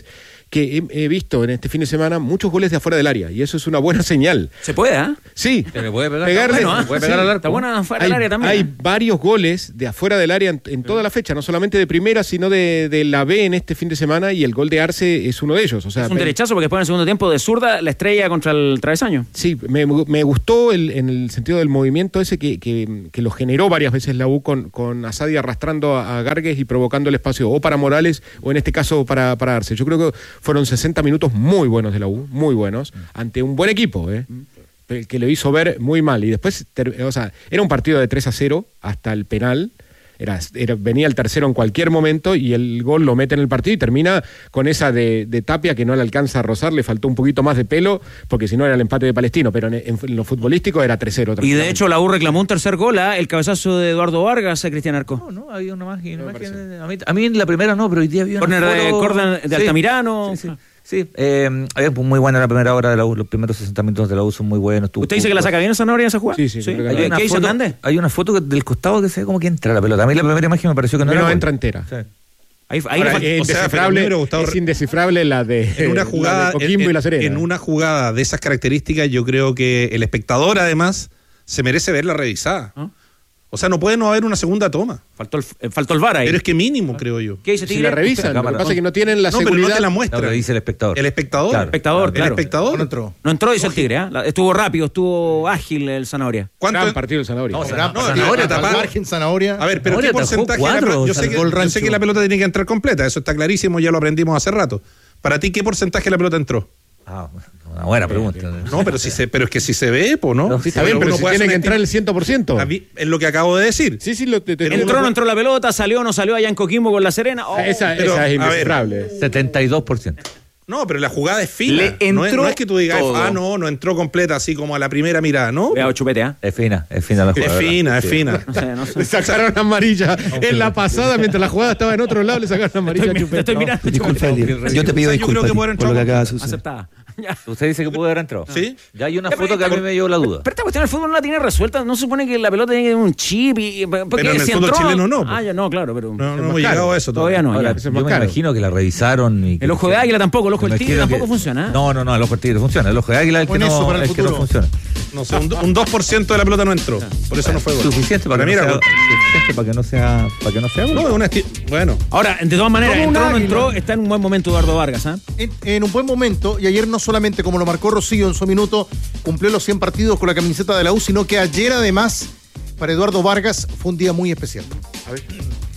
que he, he visto en este fin de semana muchos goles de afuera del área, y eso es una buena señal. ¿Se puede, ah? ¿eh? Sí. Se le puede pegar. Pegarle, Bueno, ¿eh? Se puede pegar al arco. Está buena afuera hay, del área también. hay ¿eh? varios goles de afuera del área en, en toda la fecha, no solamente de primera, sino de, de la B en este fin de semana, y el gol de Arce es uno de ellos. O sea, Es un me, derechazo porque después en el segundo tiempo de zurda la estrella contra el travesaño. Sí, me, me gustó el, en el sentido del movimiento ese que, que, que lo generó varias veces la U con, con Asadi arrastrando a, a Gargues y provocando el espacio o para Morales o en este caso para, para Arce. Yo creo que fueron sesenta minutos muy buenos de la U, muy buenos, ante un buen equipo, ¿eh? que le hizo ver muy mal. Y después, ter, o sea, era un partido de tres a cero hasta el penal. Era, era, venía el tercero en cualquier momento y el gol lo mete en el partido y termina con esa de, de Tapia que no le alcanza a rozar, le faltó un poquito más de pelo porque si no era el empate de Palestino, pero en, en, en lo futbolístico era tres cero. Y de hecho la U reclamó un tercer gol, ¿eh? El cabezazo de Eduardo Vargas a Cristian Arco. No, no, había una más. Una más que, a, mí, a mí en la primera no, pero hoy día había una Corner de, foto... Corden, de sí, Altamirano. Sí, sí. Sí, eh, muy buena la primera hora de la U, los primeros sesenta minutos de la U son muy buenos. Tú, ¿Usted dice tú, que la saca bien esa Zanahoria en esa jugada? Sí, sí. ¿Sí? Creo que ¿Hay, hay, una ¿Qué hizo foto, Hernández? hay una foto del costado que se ve como que entra la pelota. A mí la primera imagen me pareció que no, no, era no gol. entra entera. Sí. Ahí, ahí Ahora, le Es, o sea, indescifrable, pero Gustavo, es indescifrable la de, en una jugada, la de Coquimbo en, y La Serena. En una jugada de esas características, yo creo que el espectador, además, se merece verla revisada. ¿Ah? O sea, no puede no haber una segunda toma. faltó el, eh, faltó el V A R ahí. Pero es que mínimo, creo yo. ¿Qué dice Si Tigre? la revisan, lo que pasa es que no tienen la No, pero seguridad. no te la No, muestra. lo dice el espectador. El espectador. Claro. Espectador, El claro. espectador. No entró. No entró, dice el Tigre, ¿eh? La- Estuvo rápido, estuvo ágil el Zanahoria. ¿Cuánto? Gran partido el Zanahoria. No, o sea, Gran no, partido, Zanahoria al tapar. margen Zanahoria. A ver, pero Zanahoria ¿qué atajó porcentaje? de la cuatro, pelota? yo, sé salvó que, el yo sé rancho. que la pelota tiene que entrar completa, eso está clarísimo, ya lo aprendimos hace rato. Para ti, ¿qué porcentaje de la pelota entró? Ah, una buena pregunta. No, pero si se, pero es que si se ve, pues no. No, sí, Está bien, pero uno si puede tiene hacer que una entrar esti- el cien por ciento. A mí, es lo que acabo de decir. Sí, sí, lo, te, te- Pero Entró o uno- no entró la pelota, salió o no salió allá en Coquimbo con La Serena. Oh, esa, pero, esa es a ver, indescifrable. setenta y dos por ciento. No, pero la jugada es fina. Le no, es, entró no es que tú digas, todo. ah, no, no entró completa así como a la primera mirada, ¿no? Vea, chupete, ¿ah? Es fina, es fina la Es jugada. fina, es Sí. fina. No sé, no sé. Le sacaron amarilla. En la pasada, mientras la jugada estaba en otro lado, le sacaron amarilla a Estoy, Chupete. estoy mirando. Disculpa, Elir. Yo te pido O sea, yo creo disculpas que Elir, puede por lo que entrar acaba de suceder. Aceptada. Ya. Usted dice que pudo haber entrado. ¿Sí? Ya hay una Ya, foto que a mí me dio la duda. Pero esta cuestión del fútbol no la tiene resuelta. No se supone que la pelota tiene que tener un chip. Y, porque Pero en el si fútbol entró- chileno no, pues. Ah, ya no, claro, pero. No, no más hemos caro. llegado a eso Todavía no. Ahora, ya. es yo más me caro. imagino que la revisaron y que- El ojo de águila tampoco, el ojo me del tigre imagino tampoco que- funciona. ¿eh? No, no, no, el ojo del tigre funciona. El ojo de águila es el que Buen eso no, para el el que no futuro. funciona. No sé, un, do- un dos por ciento de la pelota no entró. Por eso no fue gol. Suficiente para, Pero que mira, no sea, suficiente para que no sea, para que no sea gol. no, es una esti- bueno, Ahora, de todas maneras, Como un entró o no águila. entró, está en un buen momento Eduardo Vargas, ¿ah? En, en un buen momento, y ayer no solamente como lo marcó Rocío en su minuto, cumplió los cien partidos con la camiseta de la U, sino que ayer además, para Eduardo Vargas, fue un día muy especial. A ver.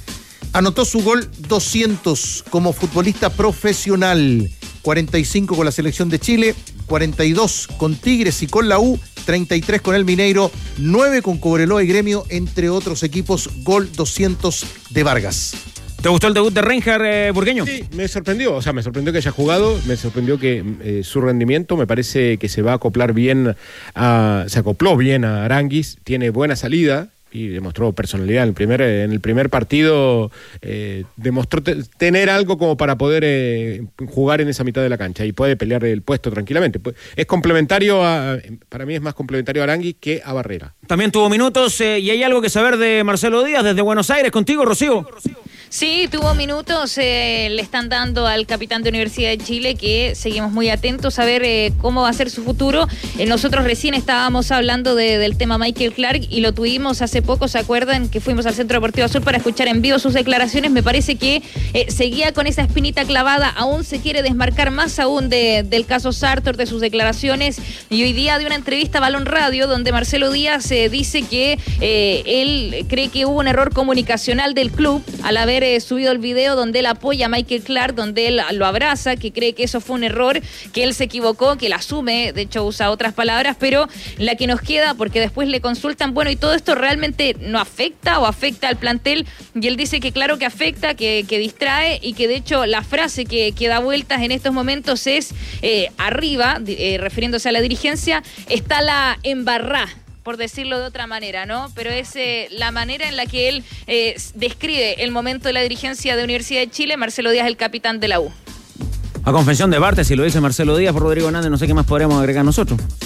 Anotó su gol doscientos como futbolista profesional, cuarenta y cinco con la selección de Chile, cuarenta y dos con Tigres y con la U, treinta y tres con el Mineiro, nueve con Cobreloa y Gremio, entre otros equipos, gol doscientos de Vargas. ¿Te gustó el debut de Reinhard eh, Burgueño? Sí, me sorprendió, o sea, me sorprendió que haya jugado, me sorprendió que eh, su rendimiento, me parece que se va a acoplar bien, a, se acopló bien a Aranguis, tiene buena salida y demostró personalidad en el primer, en el primer partido, eh, demostró te- tener algo como para poder eh, jugar en esa mitad de la cancha y puede pelear el puesto tranquilamente. Pues, es complementario, a, para mí es más complementario a Aranguis que a Barrera. También tuvo minutos eh, y hay algo que saber de Marcelo Díaz desde Buenos Aires. Contigo, Rocío. Sí, tuvo minutos, eh, le están dando al capitán de Universidad de Chile, que seguimos muy atentos a ver eh, cómo va a ser su futuro. Eh, nosotros recién estábamos hablando de, del tema Michael Clark y lo tuvimos hace poco, ¿se acuerdan? Que fuimos al Centro Deportivo Azul para escuchar en vivo sus declaraciones. Me parece que eh, seguía con esa espinita clavada, aún se quiere desmarcar más aún de, del caso Sartor, de sus declaraciones, y hoy día de una entrevista a Balón Radio donde Marcelo Díaz eh, dice que eh, él cree que hubo un error comunicacional del club al haber eh, subido el video donde él apoya a Michael Clark, donde él lo abraza, que cree que eso fue un error, que él se equivocó, que la asume, de hecho usa otras palabras, pero la que nos queda, porque después le consultan, bueno, y todo esto realmente no afecta o afecta al plantel, y él dice que claro que afecta, que, que distrae, y que de hecho la frase que, que da vueltas en estos momentos es eh, arriba, eh, refiriéndose a la dirigencia, está la embarrá, por decirlo de otra manera, ¿no? Pero es eh, la manera en la que él eh, describe el momento de la dirigencia de Universidad de Chile. Marcelo Díaz, el capitán de la U. A confesión de parte, si lo dice Marcelo Díaz por Rodrigo Hernández, no sé qué más podríamos agregar nosotros.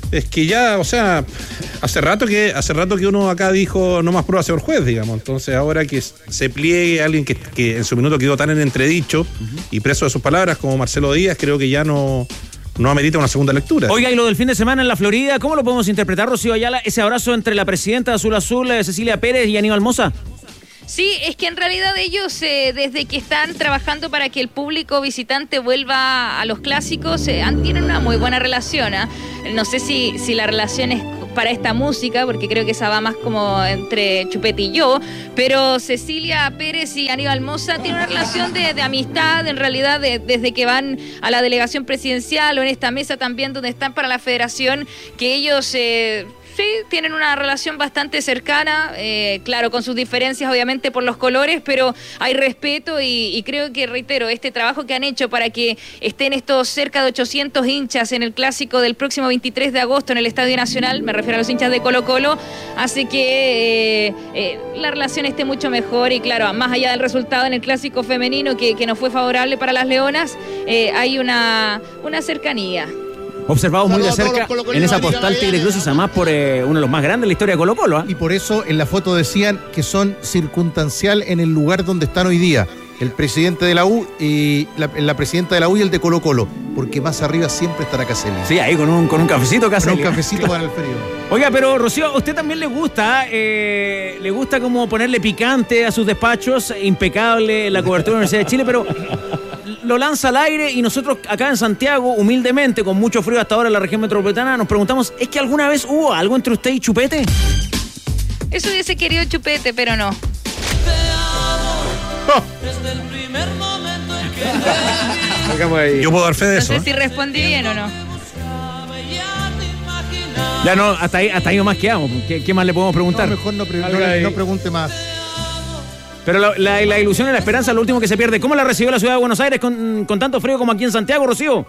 Es que ya, o sea, hace rato que hace rato que uno acá dijo no más pruebas, señor juez, digamos. Entonces ahora que se pliegue alguien que, que en su minuto quedó tan en entredicho uh-huh. y preso de sus palabras como Marcelo Díaz, creo que ya no, no amerita una segunda lectura. Oiga, y lo del fin de semana en la Florida, ¿cómo lo podemos interpretar, Rocío Ayala? Ese abrazo entre la presidenta de Azul Azul, Cecilia Pérez, y Aníbal Mosa. Sí, es que en realidad ellos, eh, desde que están trabajando para que el público visitante vuelva a los clásicos, eh, han, tienen una muy buena relación. ¿eh? No sé si, si la relación es para esta música, porque creo que esa va más como entre Chupete y yo, pero Cecilia Pérez y Aníbal Mosa tienen una relación de, de amistad, en realidad, de, desde que van a la delegación presidencial o en esta mesa también donde están para la federación, que ellos... Eh, Sí, tienen una relación bastante cercana, eh, claro, con sus diferencias obviamente por los colores, pero hay respeto y, y creo que, reitero, este trabajo que han hecho para que estén estos cerca de ochocientos hinchas en el clásico del próximo veintitrés de agosto en el Estadio Nacional, me refiero a los hinchas de Colo Colo, hace que eh, eh, la relación esté mucho mejor y claro, más allá del resultado en el clásico femenino que, que no fue favorable para las Leonas, eh, hay una, una cercanía. Observados muy de cerca en esa postal Tigre Cruces, además por eh, uno de los más grandes de la historia de Colo Colo. ¿eh? Y por eso en la foto decían que son circunstancial en el lugar donde están hoy día el presidente de la U y la, la presidenta de la U y el de Colo Colo, porque más arriba siempre estará Caselli. Sí, ahí con un, con un cafecito Caselli. Con un cafecito para el frío. Oiga, pero Rocío, ¿a usted también le gusta? Eh, ¿Le gusta como ponerle picante a sus despachos? Impecable la cobertura de la Universidad de Chile, pero... lo lanza al aire y nosotros acá en Santiago, humildemente, con mucho frío hasta ahora en la región metropolitana, nos preguntamos, ¿es que alguna vez hubo algo entre usted y Chupete? Eso hubiese querido Chupete, pero no. Oh. Yo puedo dar fe de no eso. No sé ¿eh? si respondí bien o no. Ya no, hasta ahí, hasta ahí nomás quedamos. ¿Qué, ¿Qué más le podemos preguntar? No, mejor no, pre- no, no pregunte más. Pero la, la, la ilusión y la esperanza es lo último que se pierde. ¿Cómo la recibió la ciudad de Buenos Aires con, con tanto frío como aquí en Santiago, Rocío?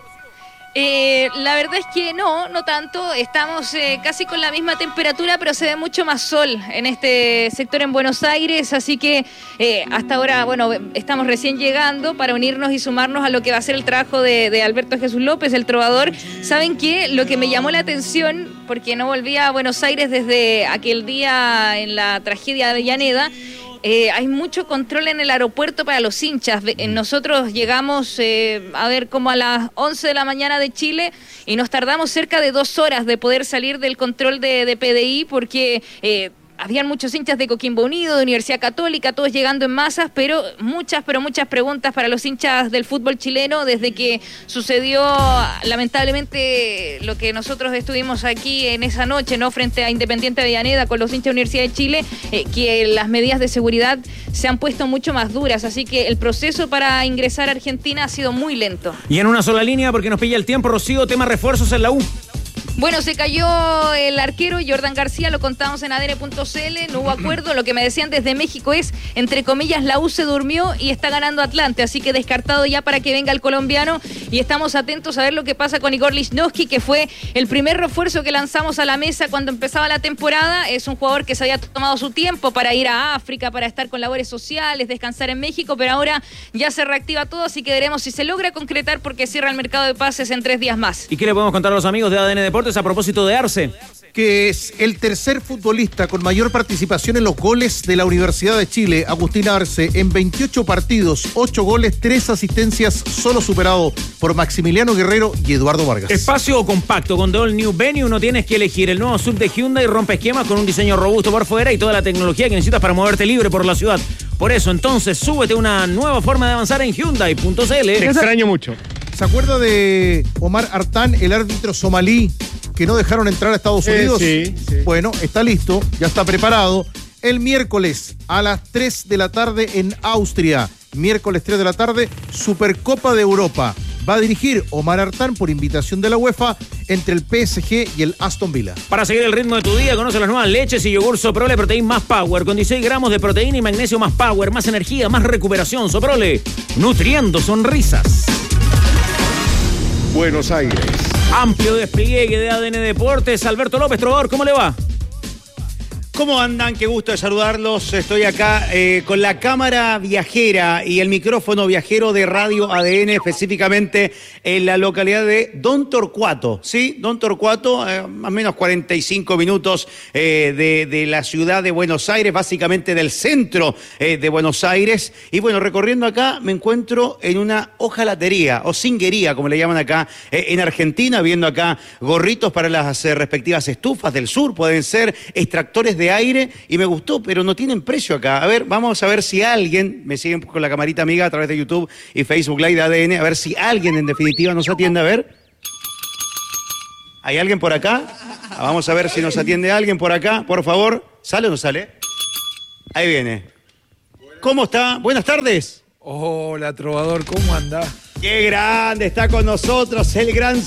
Eh, la verdad es que no, no tanto. Estamos eh, casi con la misma temperatura, pero se ve mucho más sol en este sector en Buenos Aires. Así que eh, hasta ahora, bueno, estamos recién llegando para unirnos y sumarnos a lo que va a ser el trabajo de, de Alberto Jesús López, el trovador. ¿Saben qué? Lo que me llamó la atención, porque no volvía a Buenos Aires desde aquel día en la tragedia de Avellaneda, Eh, hay mucho control en el aeropuerto para los hinchas. Nosotros llegamos eh, a ver como a las once de la mañana de Chile y nos tardamos cerca de dos horas de poder salir del control de, de P D I porque... Eh, habían muchos hinchas de Coquimbo Unido, de Universidad Católica, todos llegando en masas, pero muchas, pero muchas preguntas para los hinchas del fútbol chileno desde que sucedió lamentablemente lo que nosotros estuvimos aquí en esa noche, ¿no? Frente a Independiente Avellaneda con los hinchas de Universidad de Chile, eh, que las medidas de seguridad se han puesto mucho más duras, así que el proceso para ingresar a Argentina ha sido muy lento. Y en una sola línea, porque nos pilla el tiempo, Rocío, tema refuerzos en la U. Bueno, se cayó el arquero Jordan García, lo contamos en A D N punto C L, no hubo acuerdo. Lo que me decían desde México es, entre comillas, la U se durmió y está ganando Atlante, así que descartado ya para que venga el colombiano y estamos atentos a ver lo que pasa con Igor Lichnowsky, que fue el primer refuerzo que lanzamos a la mesa cuando empezaba la temporada. Es un jugador que se había tomado su tiempo para ir a África, para estar con labores sociales, descansar en México, pero ahora ya se reactiva todo, así que veremos si se logra concretar porque cierra el mercado de pases en tres días más. ¿Y qué le podemos contar a los amigos de A D N Deportes a propósito de Arce? Que es el tercer futbolista con mayor participación en los goles de la Universidad de Chile, Agustín Arce, en veintiocho partidos, ocho goles, tres asistencias, solo superado por Maximiliano Guerrero y Eduardo Vargas. Espacio compacto, con The All New Venue no tienes que elegir. El nuevo sub de Hyundai rompe esquemas con un diseño robusto por fuera y toda la tecnología que necesitas para moverte libre por la ciudad. Por eso, entonces, súbete una nueva forma de avanzar en Hyundai punto C L. Te extraño mucho. ¿Se acuerda de Omar Artán, el árbitro somalí que no dejaron entrar a Estados Unidos? Eh, sí, sí. Bueno, está listo, ya está preparado. El miércoles a las tres de la tarde en Austria. Miércoles tres de la tarde, Supercopa de Europa. Va a dirigir Omar Artán por invitación de la UEFA entre el P S G y el Aston Villa. Para seguir el ritmo de tu día, conoce las nuevas leches y yogur Soprole Protein más Power, con dieciséis gramos de proteína y magnesio más Power, más energía, más recuperación. Soprole, nutriendo sonrisas. Buenos Aires. Amplio despliegue de A D N Deportes. Alberto López, trovador, ¿cómo le va? ¿Cómo andan? Qué gusto de saludarlos. Estoy acá eh, con la cámara viajera y el micrófono viajero de Radio A D N, específicamente en la localidad de Don Torcuato. ¿Sí? Don Torcuato, eh, más o menos cuarenta y cinco minutos eh, de, de la ciudad de Buenos Aires, básicamente del centro eh, de Buenos Aires. Y bueno, recorriendo acá me encuentro en una hojalatería o cinguería, como le llaman acá eh, en Argentina, viendo acá gorritos para las eh, respectivas estufas del sur, pueden ser extractores de aire, y me gustó, pero no tienen precio acá. A ver, vamos a ver si alguien, me siguen con la camarita amiga a través de YouTube y Facebook Live de A D N, a ver si alguien en definitiva nos atiende. A ver, ¿hay alguien por acá? Vamos a ver si nos atiende alguien por acá, por favor. ¿Sale o no sale? Ahí viene. ¿Cómo está? Buenas tardes. Hola, trovador, ¿cómo andás? ¡Qué grande! Está con nosotros el gran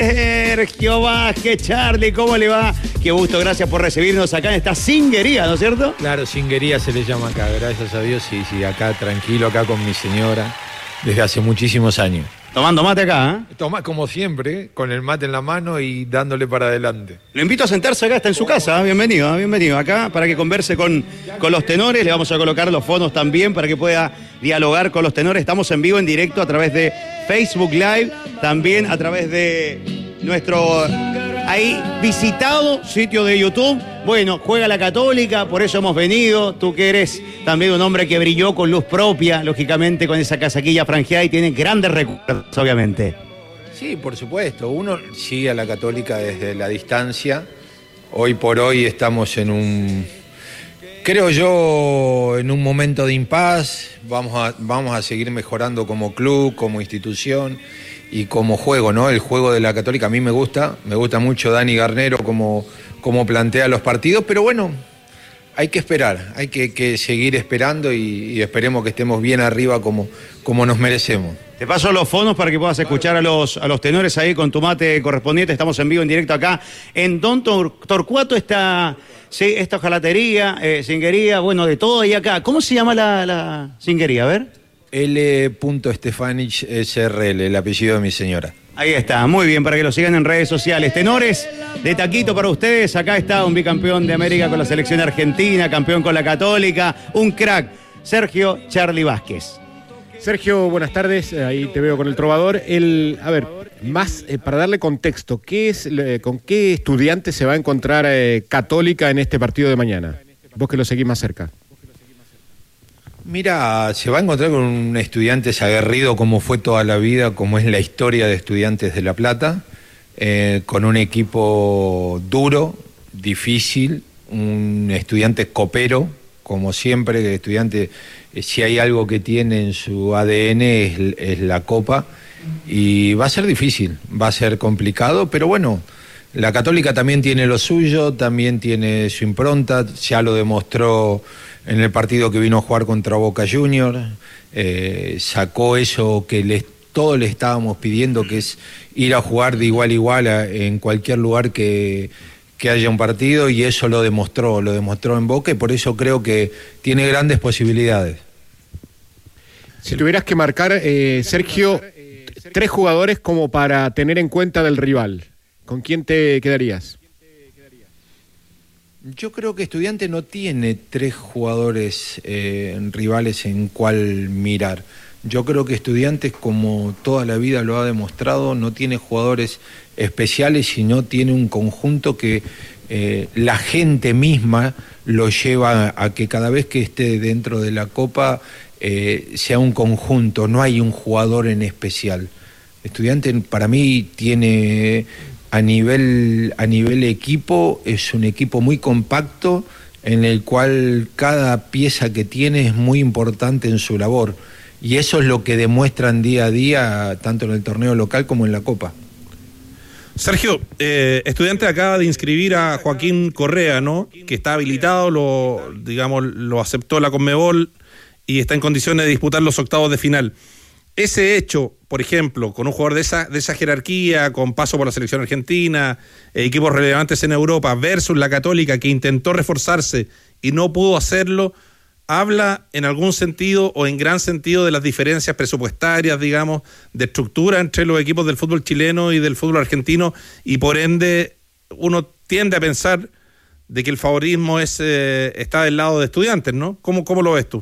Sergio Vázquez. Charlie, ¿cómo le va? Qué gusto, gracias por recibirnos acá en esta cinguería, ¿no es cierto? Claro, cinguería se le llama acá, gracias a Dios. Sí, sí, acá tranquilo, acá con mi señora, desde hace muchísimos años. Tomando mate acá, ¿eh? Toma, como siempre, con el mate en la mano y dándole para adelante. Lo invito a sentarse acá, está en su casa. Bienvenido, bienvenido acá para que converse con, con los tenores. Le vamos a colocar los fondos también para que pueda dialogar con los tenores. Estamos en vivo, en directo, a través de Facebook Live, también a través de nuestro ahí visitado sitio de YouTube. Bueno, juega la Católica, por eso hemos venido. Tú que eres también un hombre que brilló con luz propia, lógicamente con esa casaquilla franjeada, y tiene grandes recuerdos, obviamente. Sí, por supuesto. Uno sigue a la Católica desde la distancia. Hoy por hoy estamos en un, creo yo, en un momento de impas. Vamos a, vamos a seguir mejorando como club, como institución y como juego, ¿no? El juego de la Católica a mí me gusta, me gusta mucho Dani Garnero como, como plantea los partidos, pero bueno, hay que esperar, hay que, que seguir esperando y, y esperemos que estemos bien arriba como, como nos merecemos. Te paso los fondos para que puedas escuchar a los, a los tenores ahí con tu mate correspondiente. Estamos en vivo, en directo acá en Don Tor- Torcuato, esta, sí, esta hojalatería, eh, cinguería, bueno, de todo ahí acá. ¿Cómo se llama la, la cinguería? A ver. L. Stefanich S R L, el apellido de mi señora. Ahí está, muy bien, para que lo sigan en redes sociales. Tenores de taquito para ustedes. Acá está un bicampeón de América con la selección argentina, campeón con la Católica, un crack, Sergio Charlie Vázquez. Sergio, buenas tardes, ahí te veo con el trovador. El, a ver, más eh, para darle contexto, ¿qué es, eh, ¿con qué estudiante se va a encontrar eh, Católica en este partido de mañana? Vos que lo seguís más cerca. Mira, se va a encontrar con un estudiante aguerrido como fue toda la vida, como es la historia de Estudiantes de La Plata, eh, con un equipo duro, difícil, un estudiante copero, como siempre, el estudiante, eh, si hay algo que tiene en su A D N es, es la Copa, y va a ser difícil, va a ser complicado, pero bueno, la Católica también tiene lo suyo, también tiene su impronta, ya lo demostró en el partido que vino a jugar contra Boca Juniors, eh, sacó eso que les, todos le estábamos pidiendo, que es ir a jugar de igual a igual a, en cualquier lugar que, que haya un partido, y eso lo demostró, lo demostró en Boca, y por eso creo que tiene grandes posibilidades. Si tuvieras que marcar, eh, Sergio, tres jugadores como para tener en cuenta del rival, ¿con quién te quedarías? Yo creo que Estudiante no tiene tres jugadores eh, rivales en cuál mirar. Yo creo que Estudiantes, como toda la vida lo ha demostrado, no tiene jugadores especiales, sino tiene un conjunto que eh, la gente misma lo lleva a que cada vez que esté dentro de la Copa eh, sea un conjunto, no hay un jugador en especial. Estudiante para mí tiene... A nivel, a nivel equipo, es un equipo muy compacto en el cual cada pieza que tiene es muy importante en su labor, y eso es lo que demuestran día a día tanto en el torneo local como en la Copa. Sergio, eh, Estudiante acaba de inscribir a Joaquín Correa, ¿no? Que está habilitado, lo, digamos, lo aceptó la Conmebol y está en condiciones de disputar los octavos de final. Ese hecho, por ejemplo, con un jugador de esa, de esa jerarquía, con paso por la selección argentina, eh, equipos relevantes en Europa, versus la Católica, que intentó reforzarse y no pudo hacerlo, habla en algún sentido o en gran sentido de las diferencias presupuestarias, digamos, de estructura entre los equipos del fútbol chileno y del fútbol argentino, y por ende uno tiende a pensar de que el favorismo es eh, está del lado de Estudiantes, ¿no? ¿Cómo, cómo lo ves tú?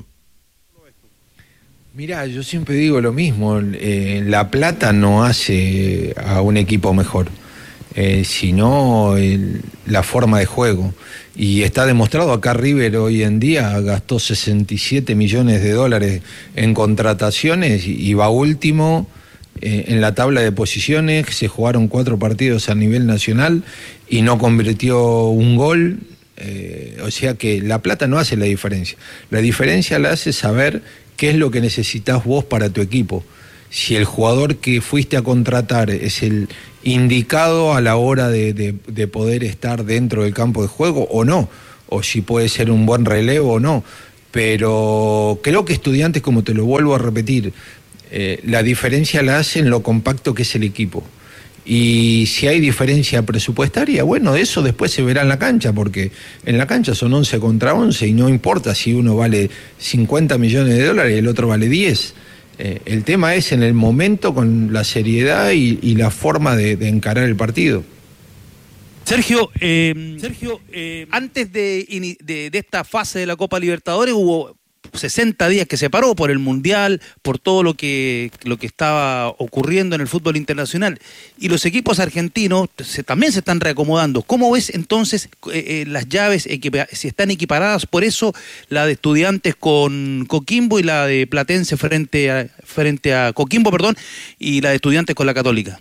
Mirá, yo siempre digo lo mismo, eh, la plata no hace a un equipo mejor, eh, sino el, la forma de juego. Y está demostrado, acá River hoy en día gastó sesenta y siete millones de dólares en contrataciones y, y va último eh, en la tabla de posiciones. Se jugaron cuatro partidos a nivel nacional y no convirtió un gol. Eh, o sea que la plata no hace la diferencia. La diferencia la hace saber qué es lo que necesitas vos para tu equipo. Si el jugador que fuiste a contratar es el indicado a la hora de, de, de poder estar dentro del campo de juego o no, o si puede ser un buen relevo o no. Pero creo que Estudiantes, como te lo vuelvo a repetir, eh, la diferencia la hace en lo compacto que es el equipo. Y si hay diferencia presupuestaria, bueno, eso después se verá en la cancha, porque en la cancha son once contra once y no importa si uno vale cincuenta millones de dólares y el otro vale diez. Eh, el tema es en el momento, con la seriedad y, y la forma de, de encarar el partido. Sergio, eh, Sergio eh, antes de, de, de esta fase de la Copa Libertadores hubo sesenta días que se paró por el Mundial, por todo lo que, lo que estaba ocurriendo en el fútbol internacional. Y los equipos argentinos se, también se están reacomodando. ¿Cómo ves entonces eh, eh, las llaves, equipa- si están equiparadas? Por eso la de Estudiantes con Coquimbo y la de Platense frente a, frente a Coquimbo, perdón, y la de Estudiantes con la Católica.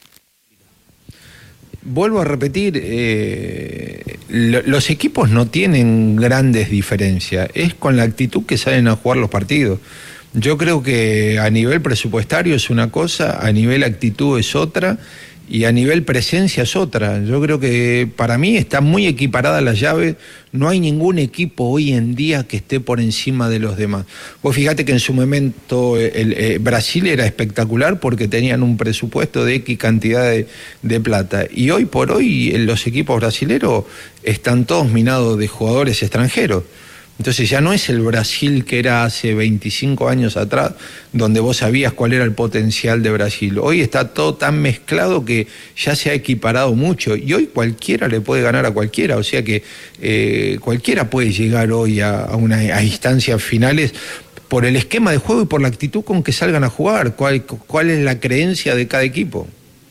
Vuelvo a repetir, eh, lo, los equipos no tienen grandes diferencias, es con la actitud que salen a jugar los partidos. Yo creo que a nivel presupuestario es una cosa, a nivel actitud es otra y a nivel presencia es otra. Yo creo que para mí está muy equiparada la llave, no hay ningún equipo hoy en día que esté por encima de los demás. Vos fíjate que en su momento el, el Brasil era espectacular porque tenían un presupuesto de X cantidad de, de plata, y hoy por hoy los equipos brasileros están todos minados de jugadores extranjeros. Entonces ya no es el Brasil que era hace veinticinco años atrás, donde vos sabías cuál era el potencial de Brasil. Hoy está todo tan mezclado que ya se ha equiparado mucho y hoy cualquiera le puede ganar a cualquiera. O sea que eh, cualquiera puede llegar hoy a, a, una, a instancias finales por el esquema de juego y por la actitud con que salgan a jugar. ¿Cuál, cuál es la creencia de cada equipo?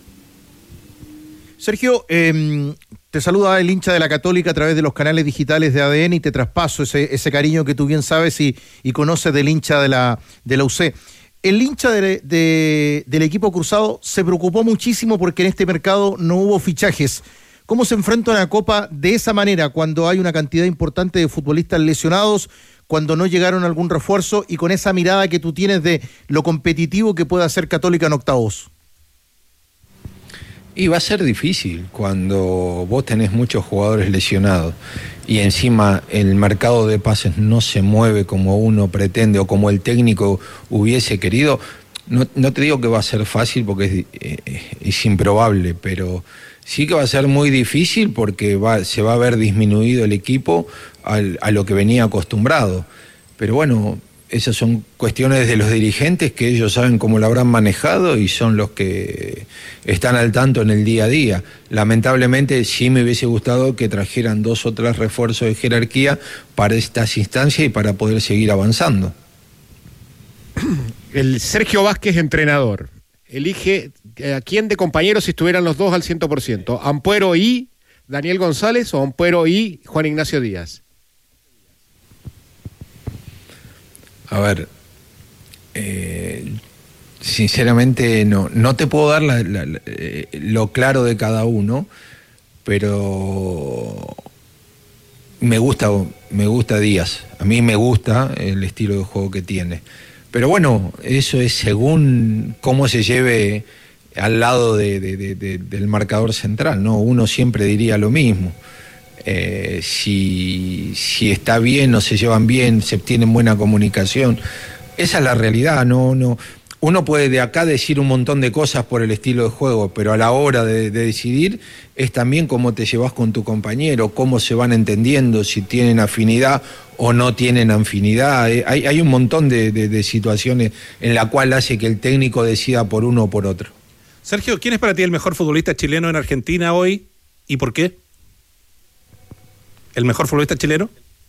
Sergio, eh, te saluda el hincha de la Católica a través de los canales digitales de A D N y te traspaso ese, ese cariño que tú bien sabes y, y conoces del hincha de la, de la U C. El hincha de, de, del equipo cruzado se preocupó muchísimo porque en este mercado no hubo fichajes. ¿Cómo se enfrenta una Copa de esa manera cuando hay una cantidad importante de futbolistas lesionados, cuando no llegaron a algún refuerzo y con esa mirada que tú tienes de lo competitivo que puede hacer Católica en octavos? Y va a ser difícil cuando vos tenés muchos jugadores lesionados y encima el mercado de pases no se mueve como uno pretende o como el técnico hubiese querido. No, no te digo que va a ser fácil porque es, es, es improbable, pero sí que va a ser muy difícil porque va, se va a ver disminuido el equipo al, a lo que venía acostumbrado. Pero bueno, esas son cuestiones de los dirigentes que ellos saben cómo lo habrán manejado y son los que están al tanto en el día a día. Lamentablemente sí me hubiese gustado que trajeran dos o tres refuerzos de jerarquía para estas instancias y para poder seguir avanzando. El Sergio Vázquez, entrenador, elige a quién de compañeros si estuvieran los dos al cien por ciento, Ampuero y Daniel González o Ampuero y Juan Ignacio Díaz. A ver, eh, sinceramente no, no te puedo dar la, la, la, eh, lo claro de cada uno, pero me gusta, me gusta Díaz. A mí me gusta el estilo de juego que tiene. Pero bueno, eso es según cómo se lleve al lado de, de, de, de, del marcador central, ¿no? Uno siempre diría lo mismo. Eh, si, si está bien o se llevan bien, se tienen buena comunicación. Esa es la realidad, no, no. Uno puede de acá decir un montón de cosas por el estilo de juego, pero a la hora de, de decidir es también cómo te llevas con tu compañero, cómo se van entendiendo, si tienen afinidad o no tienen afinidad. Hay, hay un montón de, de, de situaciones en la cual hace que el técnico decida por uno o por otro. Sergio, ¿quién es para ti el mejor futbolista chileno en Argentina hoy y por qué? ¿El mejor futbolista chileno?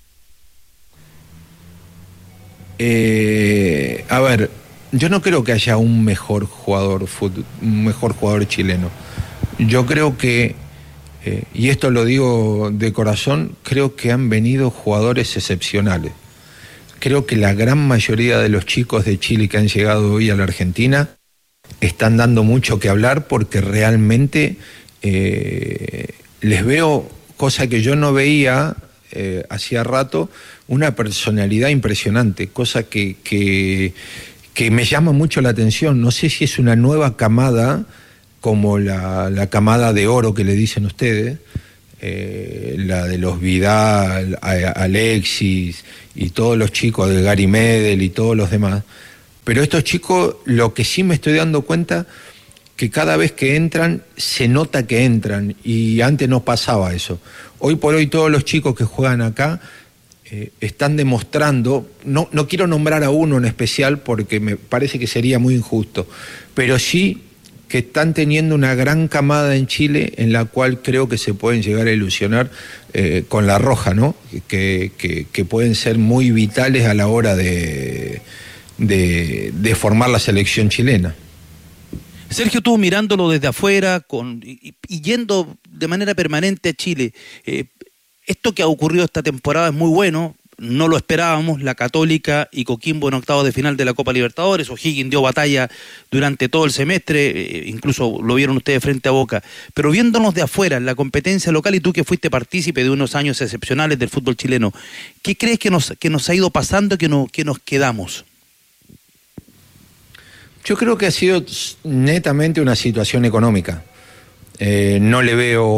Eh, a ver, yo no creo que haya un mejor jugador, un mejor jugador chileno. Yo creo que, eh, y esto lo digo de corazón, creo que han venido jugadores excepcionales. Creo que la gran mayoría de los chicos de Chile que han llegado hoy a la Argentina están dando mucho que hablar porque realmente eh, les veo, cosa que yo no veía eh, hacía rato, una personalidad impresionante, cosa que, que, que me llama mucho la atención. No sé si es una nueva camada, como la, la camada de oro que le dicen ustedes, eh, la de los Vidal, Alexis y todos los chicos de Gary Medel y todos los demás. Pero estos chicos, lo que sí me estoy dando cuenta, que cada vez que entran, se nota que entran, y antes no pasaba eso. Hoy por hoy todos los chicos que juegan acá eh, están demostrando, no, no quiero nombrar a uno en especial porque me parece que sería muy injusto, pero sí que están teniendo una gran camada en Chile en la cual creo que se pueden llegar a ilusionar eh, con la roja, ¿no? Que, que, que pueden ser muy vitales a la hora de, de, de formar la selección chilena. Sergio, tú mirándolo desde afuera con, y, y yendo de manera permanente a Chile, eh, esto que ha ocurrido esta temporada es muy bueno, no lo esperábamos, la Católica y Coquimbo en octavos de final de la Copa Libertadores, O'Higgins dio batalla durante todo el semestre, eh, incluso lo vieron ustedes frente a Boca, pero viéndonos de afuera, en la competencia local, y tú que fuiste partícipe de unos años excepcionales del fútbol chileno, ¿qué crees que nos, que nos ha ido pasando, que, no, que nos quedamos? Yo creo que ha sido netamente una situación económica. Eh, no le veo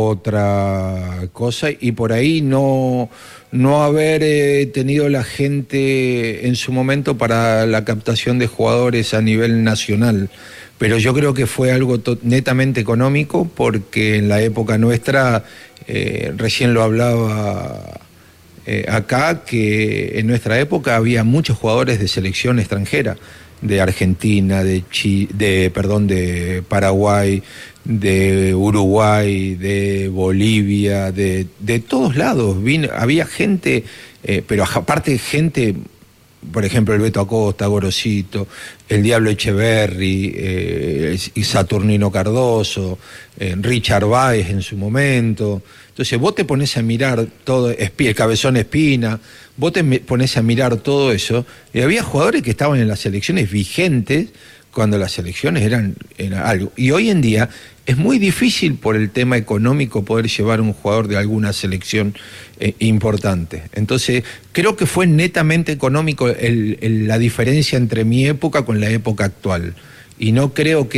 otra cosa y por ahí no, no haber eh, tenido la gente en su momento para la captación de jugadores a nivel nacional. Pero yo creo que fue algo netamente económico porque en la época nuestra, eh, recién lo hablaba eh, acá, que en nuestra época había muchos jugadores de selección extranjera, de Argentina, de Chile, de perdón, de Paraguay, de Uruguay, de Bolivia, de, de todos lados. Vino, había gente, eh, pero aparte gente, por ejemplo, el Beto Acosta, Gorosito, el Diablo Echeverri, eh, y Saturnino Cardoso, eh, Richard Báez en su momento. Entonces vos te pones a mirar todo, el Cabezón Espina, vos te pones a mirar todo eso, y había jugadores que estaban en las selecciones vigentes cuando las selecciones eran, eran algo. Y hoy en día es muy difícil por el tema económico poder llevar un jugador de alguna selección eh, importante. Entonces creo que fue netamente económico el, el, la diferencia entre mi época con la época actual. Y no creo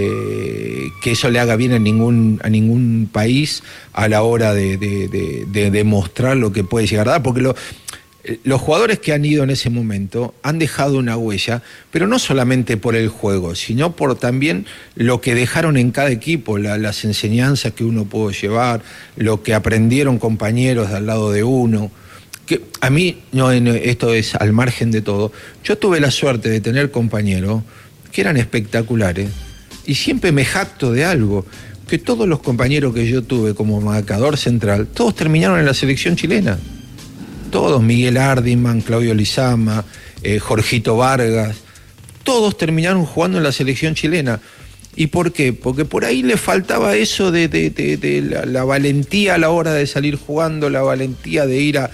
que, que eso le haga bien a ningún, a ningún país a la hora de, de, de, de demostrar lo que puede llegar a dar, porque lo, los jugadores que han ido en ese momento han dejado una huella, pero no solamente por el juego, sino por también lo que dejaron en cada equipo, la, las enseñanzas que uno pudo llevar, lo que aprendieron compañeros al lado de uno. Que a mí, no, esto es al margen de todo, yo tuve la suerte de tener compañeros que eran espectaculares, y siempre me jacto de algo, que todos los compañeros que yo tuve como marcador central, todos terminaron en la selección chilena. Todos, Miguel Ardiman, Claudio Lizama, eh, Jorgito Vargas, todos terminaron jugando en la selección chilena. ¿Y por qué? Porque por ahí le faltaba eso de, de, de, de la, la valentía a la hora de salir jugando, la valentía de ir a,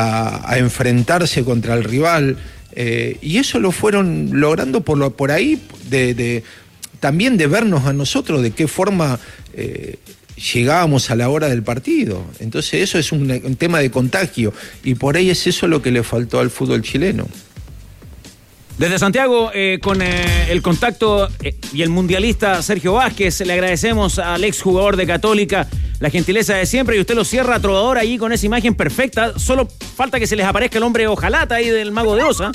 a, a enfrentarse contra el rival. Eh, y eso lo fueron logrando por, lo, por ahí, de, de, también de vernos a nosotros, de qué forma eh, llegábamos a la hora del partido. Entonces eso es un, un tema de contagio, y por ahí es eso lo que le faltó al fútbol chileno. Desde Santiago, eh, con eh, el contacto eh, y el mundialista Sergio Vázquez, le agradecemos al exjugador de Católica la gentileza de siempre, y usted lo cierra, trovador, ahí con esa imagen perfecta. Solo falta que se les aparezca el hombre hojalata ahí del Mago de Oz, ¿eh?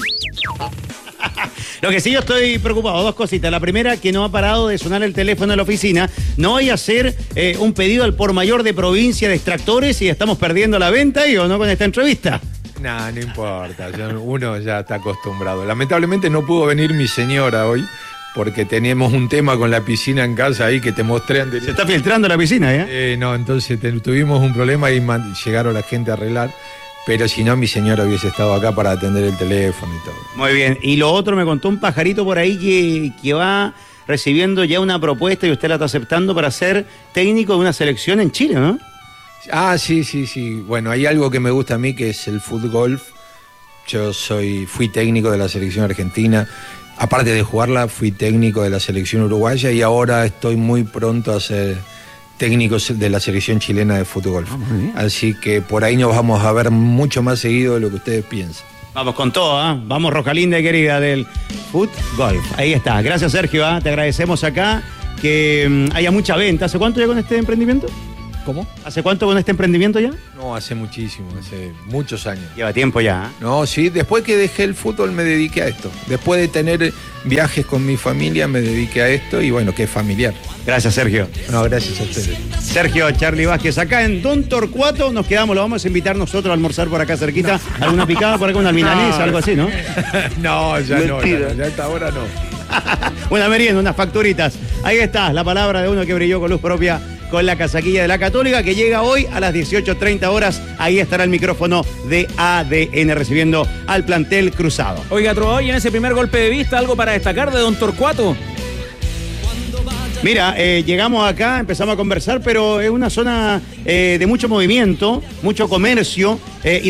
Lo que sí yo estoy preocupado, dos cositas. La primera, que no ha parado de sonar el teléfono de la oficina. No voy a hacer eh, un pedido al por mayor de provincia de extractores y estamos perdiendo la venta, y o no con esta entrevista. No, no importa, uno ya está acostumbrado. Lamentablemente no pudo venir mi señora hoy, porque tenemos un tema con la piscina en casa ahí que te mostré antes. Se está filtrando la piscina, ¿eh? Eh, no, entonces te- tuvimos un problema y man- llegaron la gente a arreglar, pero si no mi señora hubiese estado acá para atender el teléfono y todo. Muy bien. Y lo otro, me contó un pajarito por ahí que, que va recibiendo ya una propuesta y usted la está aceptando para ser técnico de una selección en Chile, ¿no? Ah, sí, sí, sí. Bueno, hay algo que me gusta a mí que es el fútbol. Yo soy, fui técnico de la selección argentina. Aparte de jugarla, fui técnico de la selección uruguaya y ahora estoy muy pronto a ser técnico de la selección chilena de fútbol. Así que por ahí nos vamos a ver mucho más seguido de lo que ustedes piensan. Vamos con todo, ¿ah? Vamos, Roja Linda y querida del Foot Golf. Ahí está. Gracias, Sergio. ¿ah? Te agradecemos acá que mm, haya mucha venta. ¿Hace cuánto ya con este emprendimiento? ¿Cómo? ¿Hace cuánto con este emprendimiento ya? No, hace muchísimo, hace muchos años. Lleva tiempo ya. ¿eh? No, sí, después que dejé el fútbol me dediqué a esto. Después de tener viajes con mi familia me dediqué a esto y bueno, que es familiar. Gracias, Sergio. No, gracias a ustedes. Sergio Charlie Vázquez, acá en Don Torcuato nos quedamos, lo vamos a invitar nosotros a almorzar por acá cerquita. ¿Alguna picada por acá, una milanesa, algo así, no? No, ya no, ya, Mentira. no, ya a esta hora no. Una merienda, unas facturitas. Ahí está, la palabra de uno que brilló con luz propia con la casaquilla de la Católica, que llega hoy a las dieciocho treinta horas. Ahí estará el micrófono de A D N recibiendo al plantel cruzado. Oiga, Trovador, y en ese primer golpe de vista, algo para destacar de Don Torcuato. Mira, eh, llegamos acá, empezamos a conversar, pero es una zona eh, de mucho movimiento, mucho comercio eh, y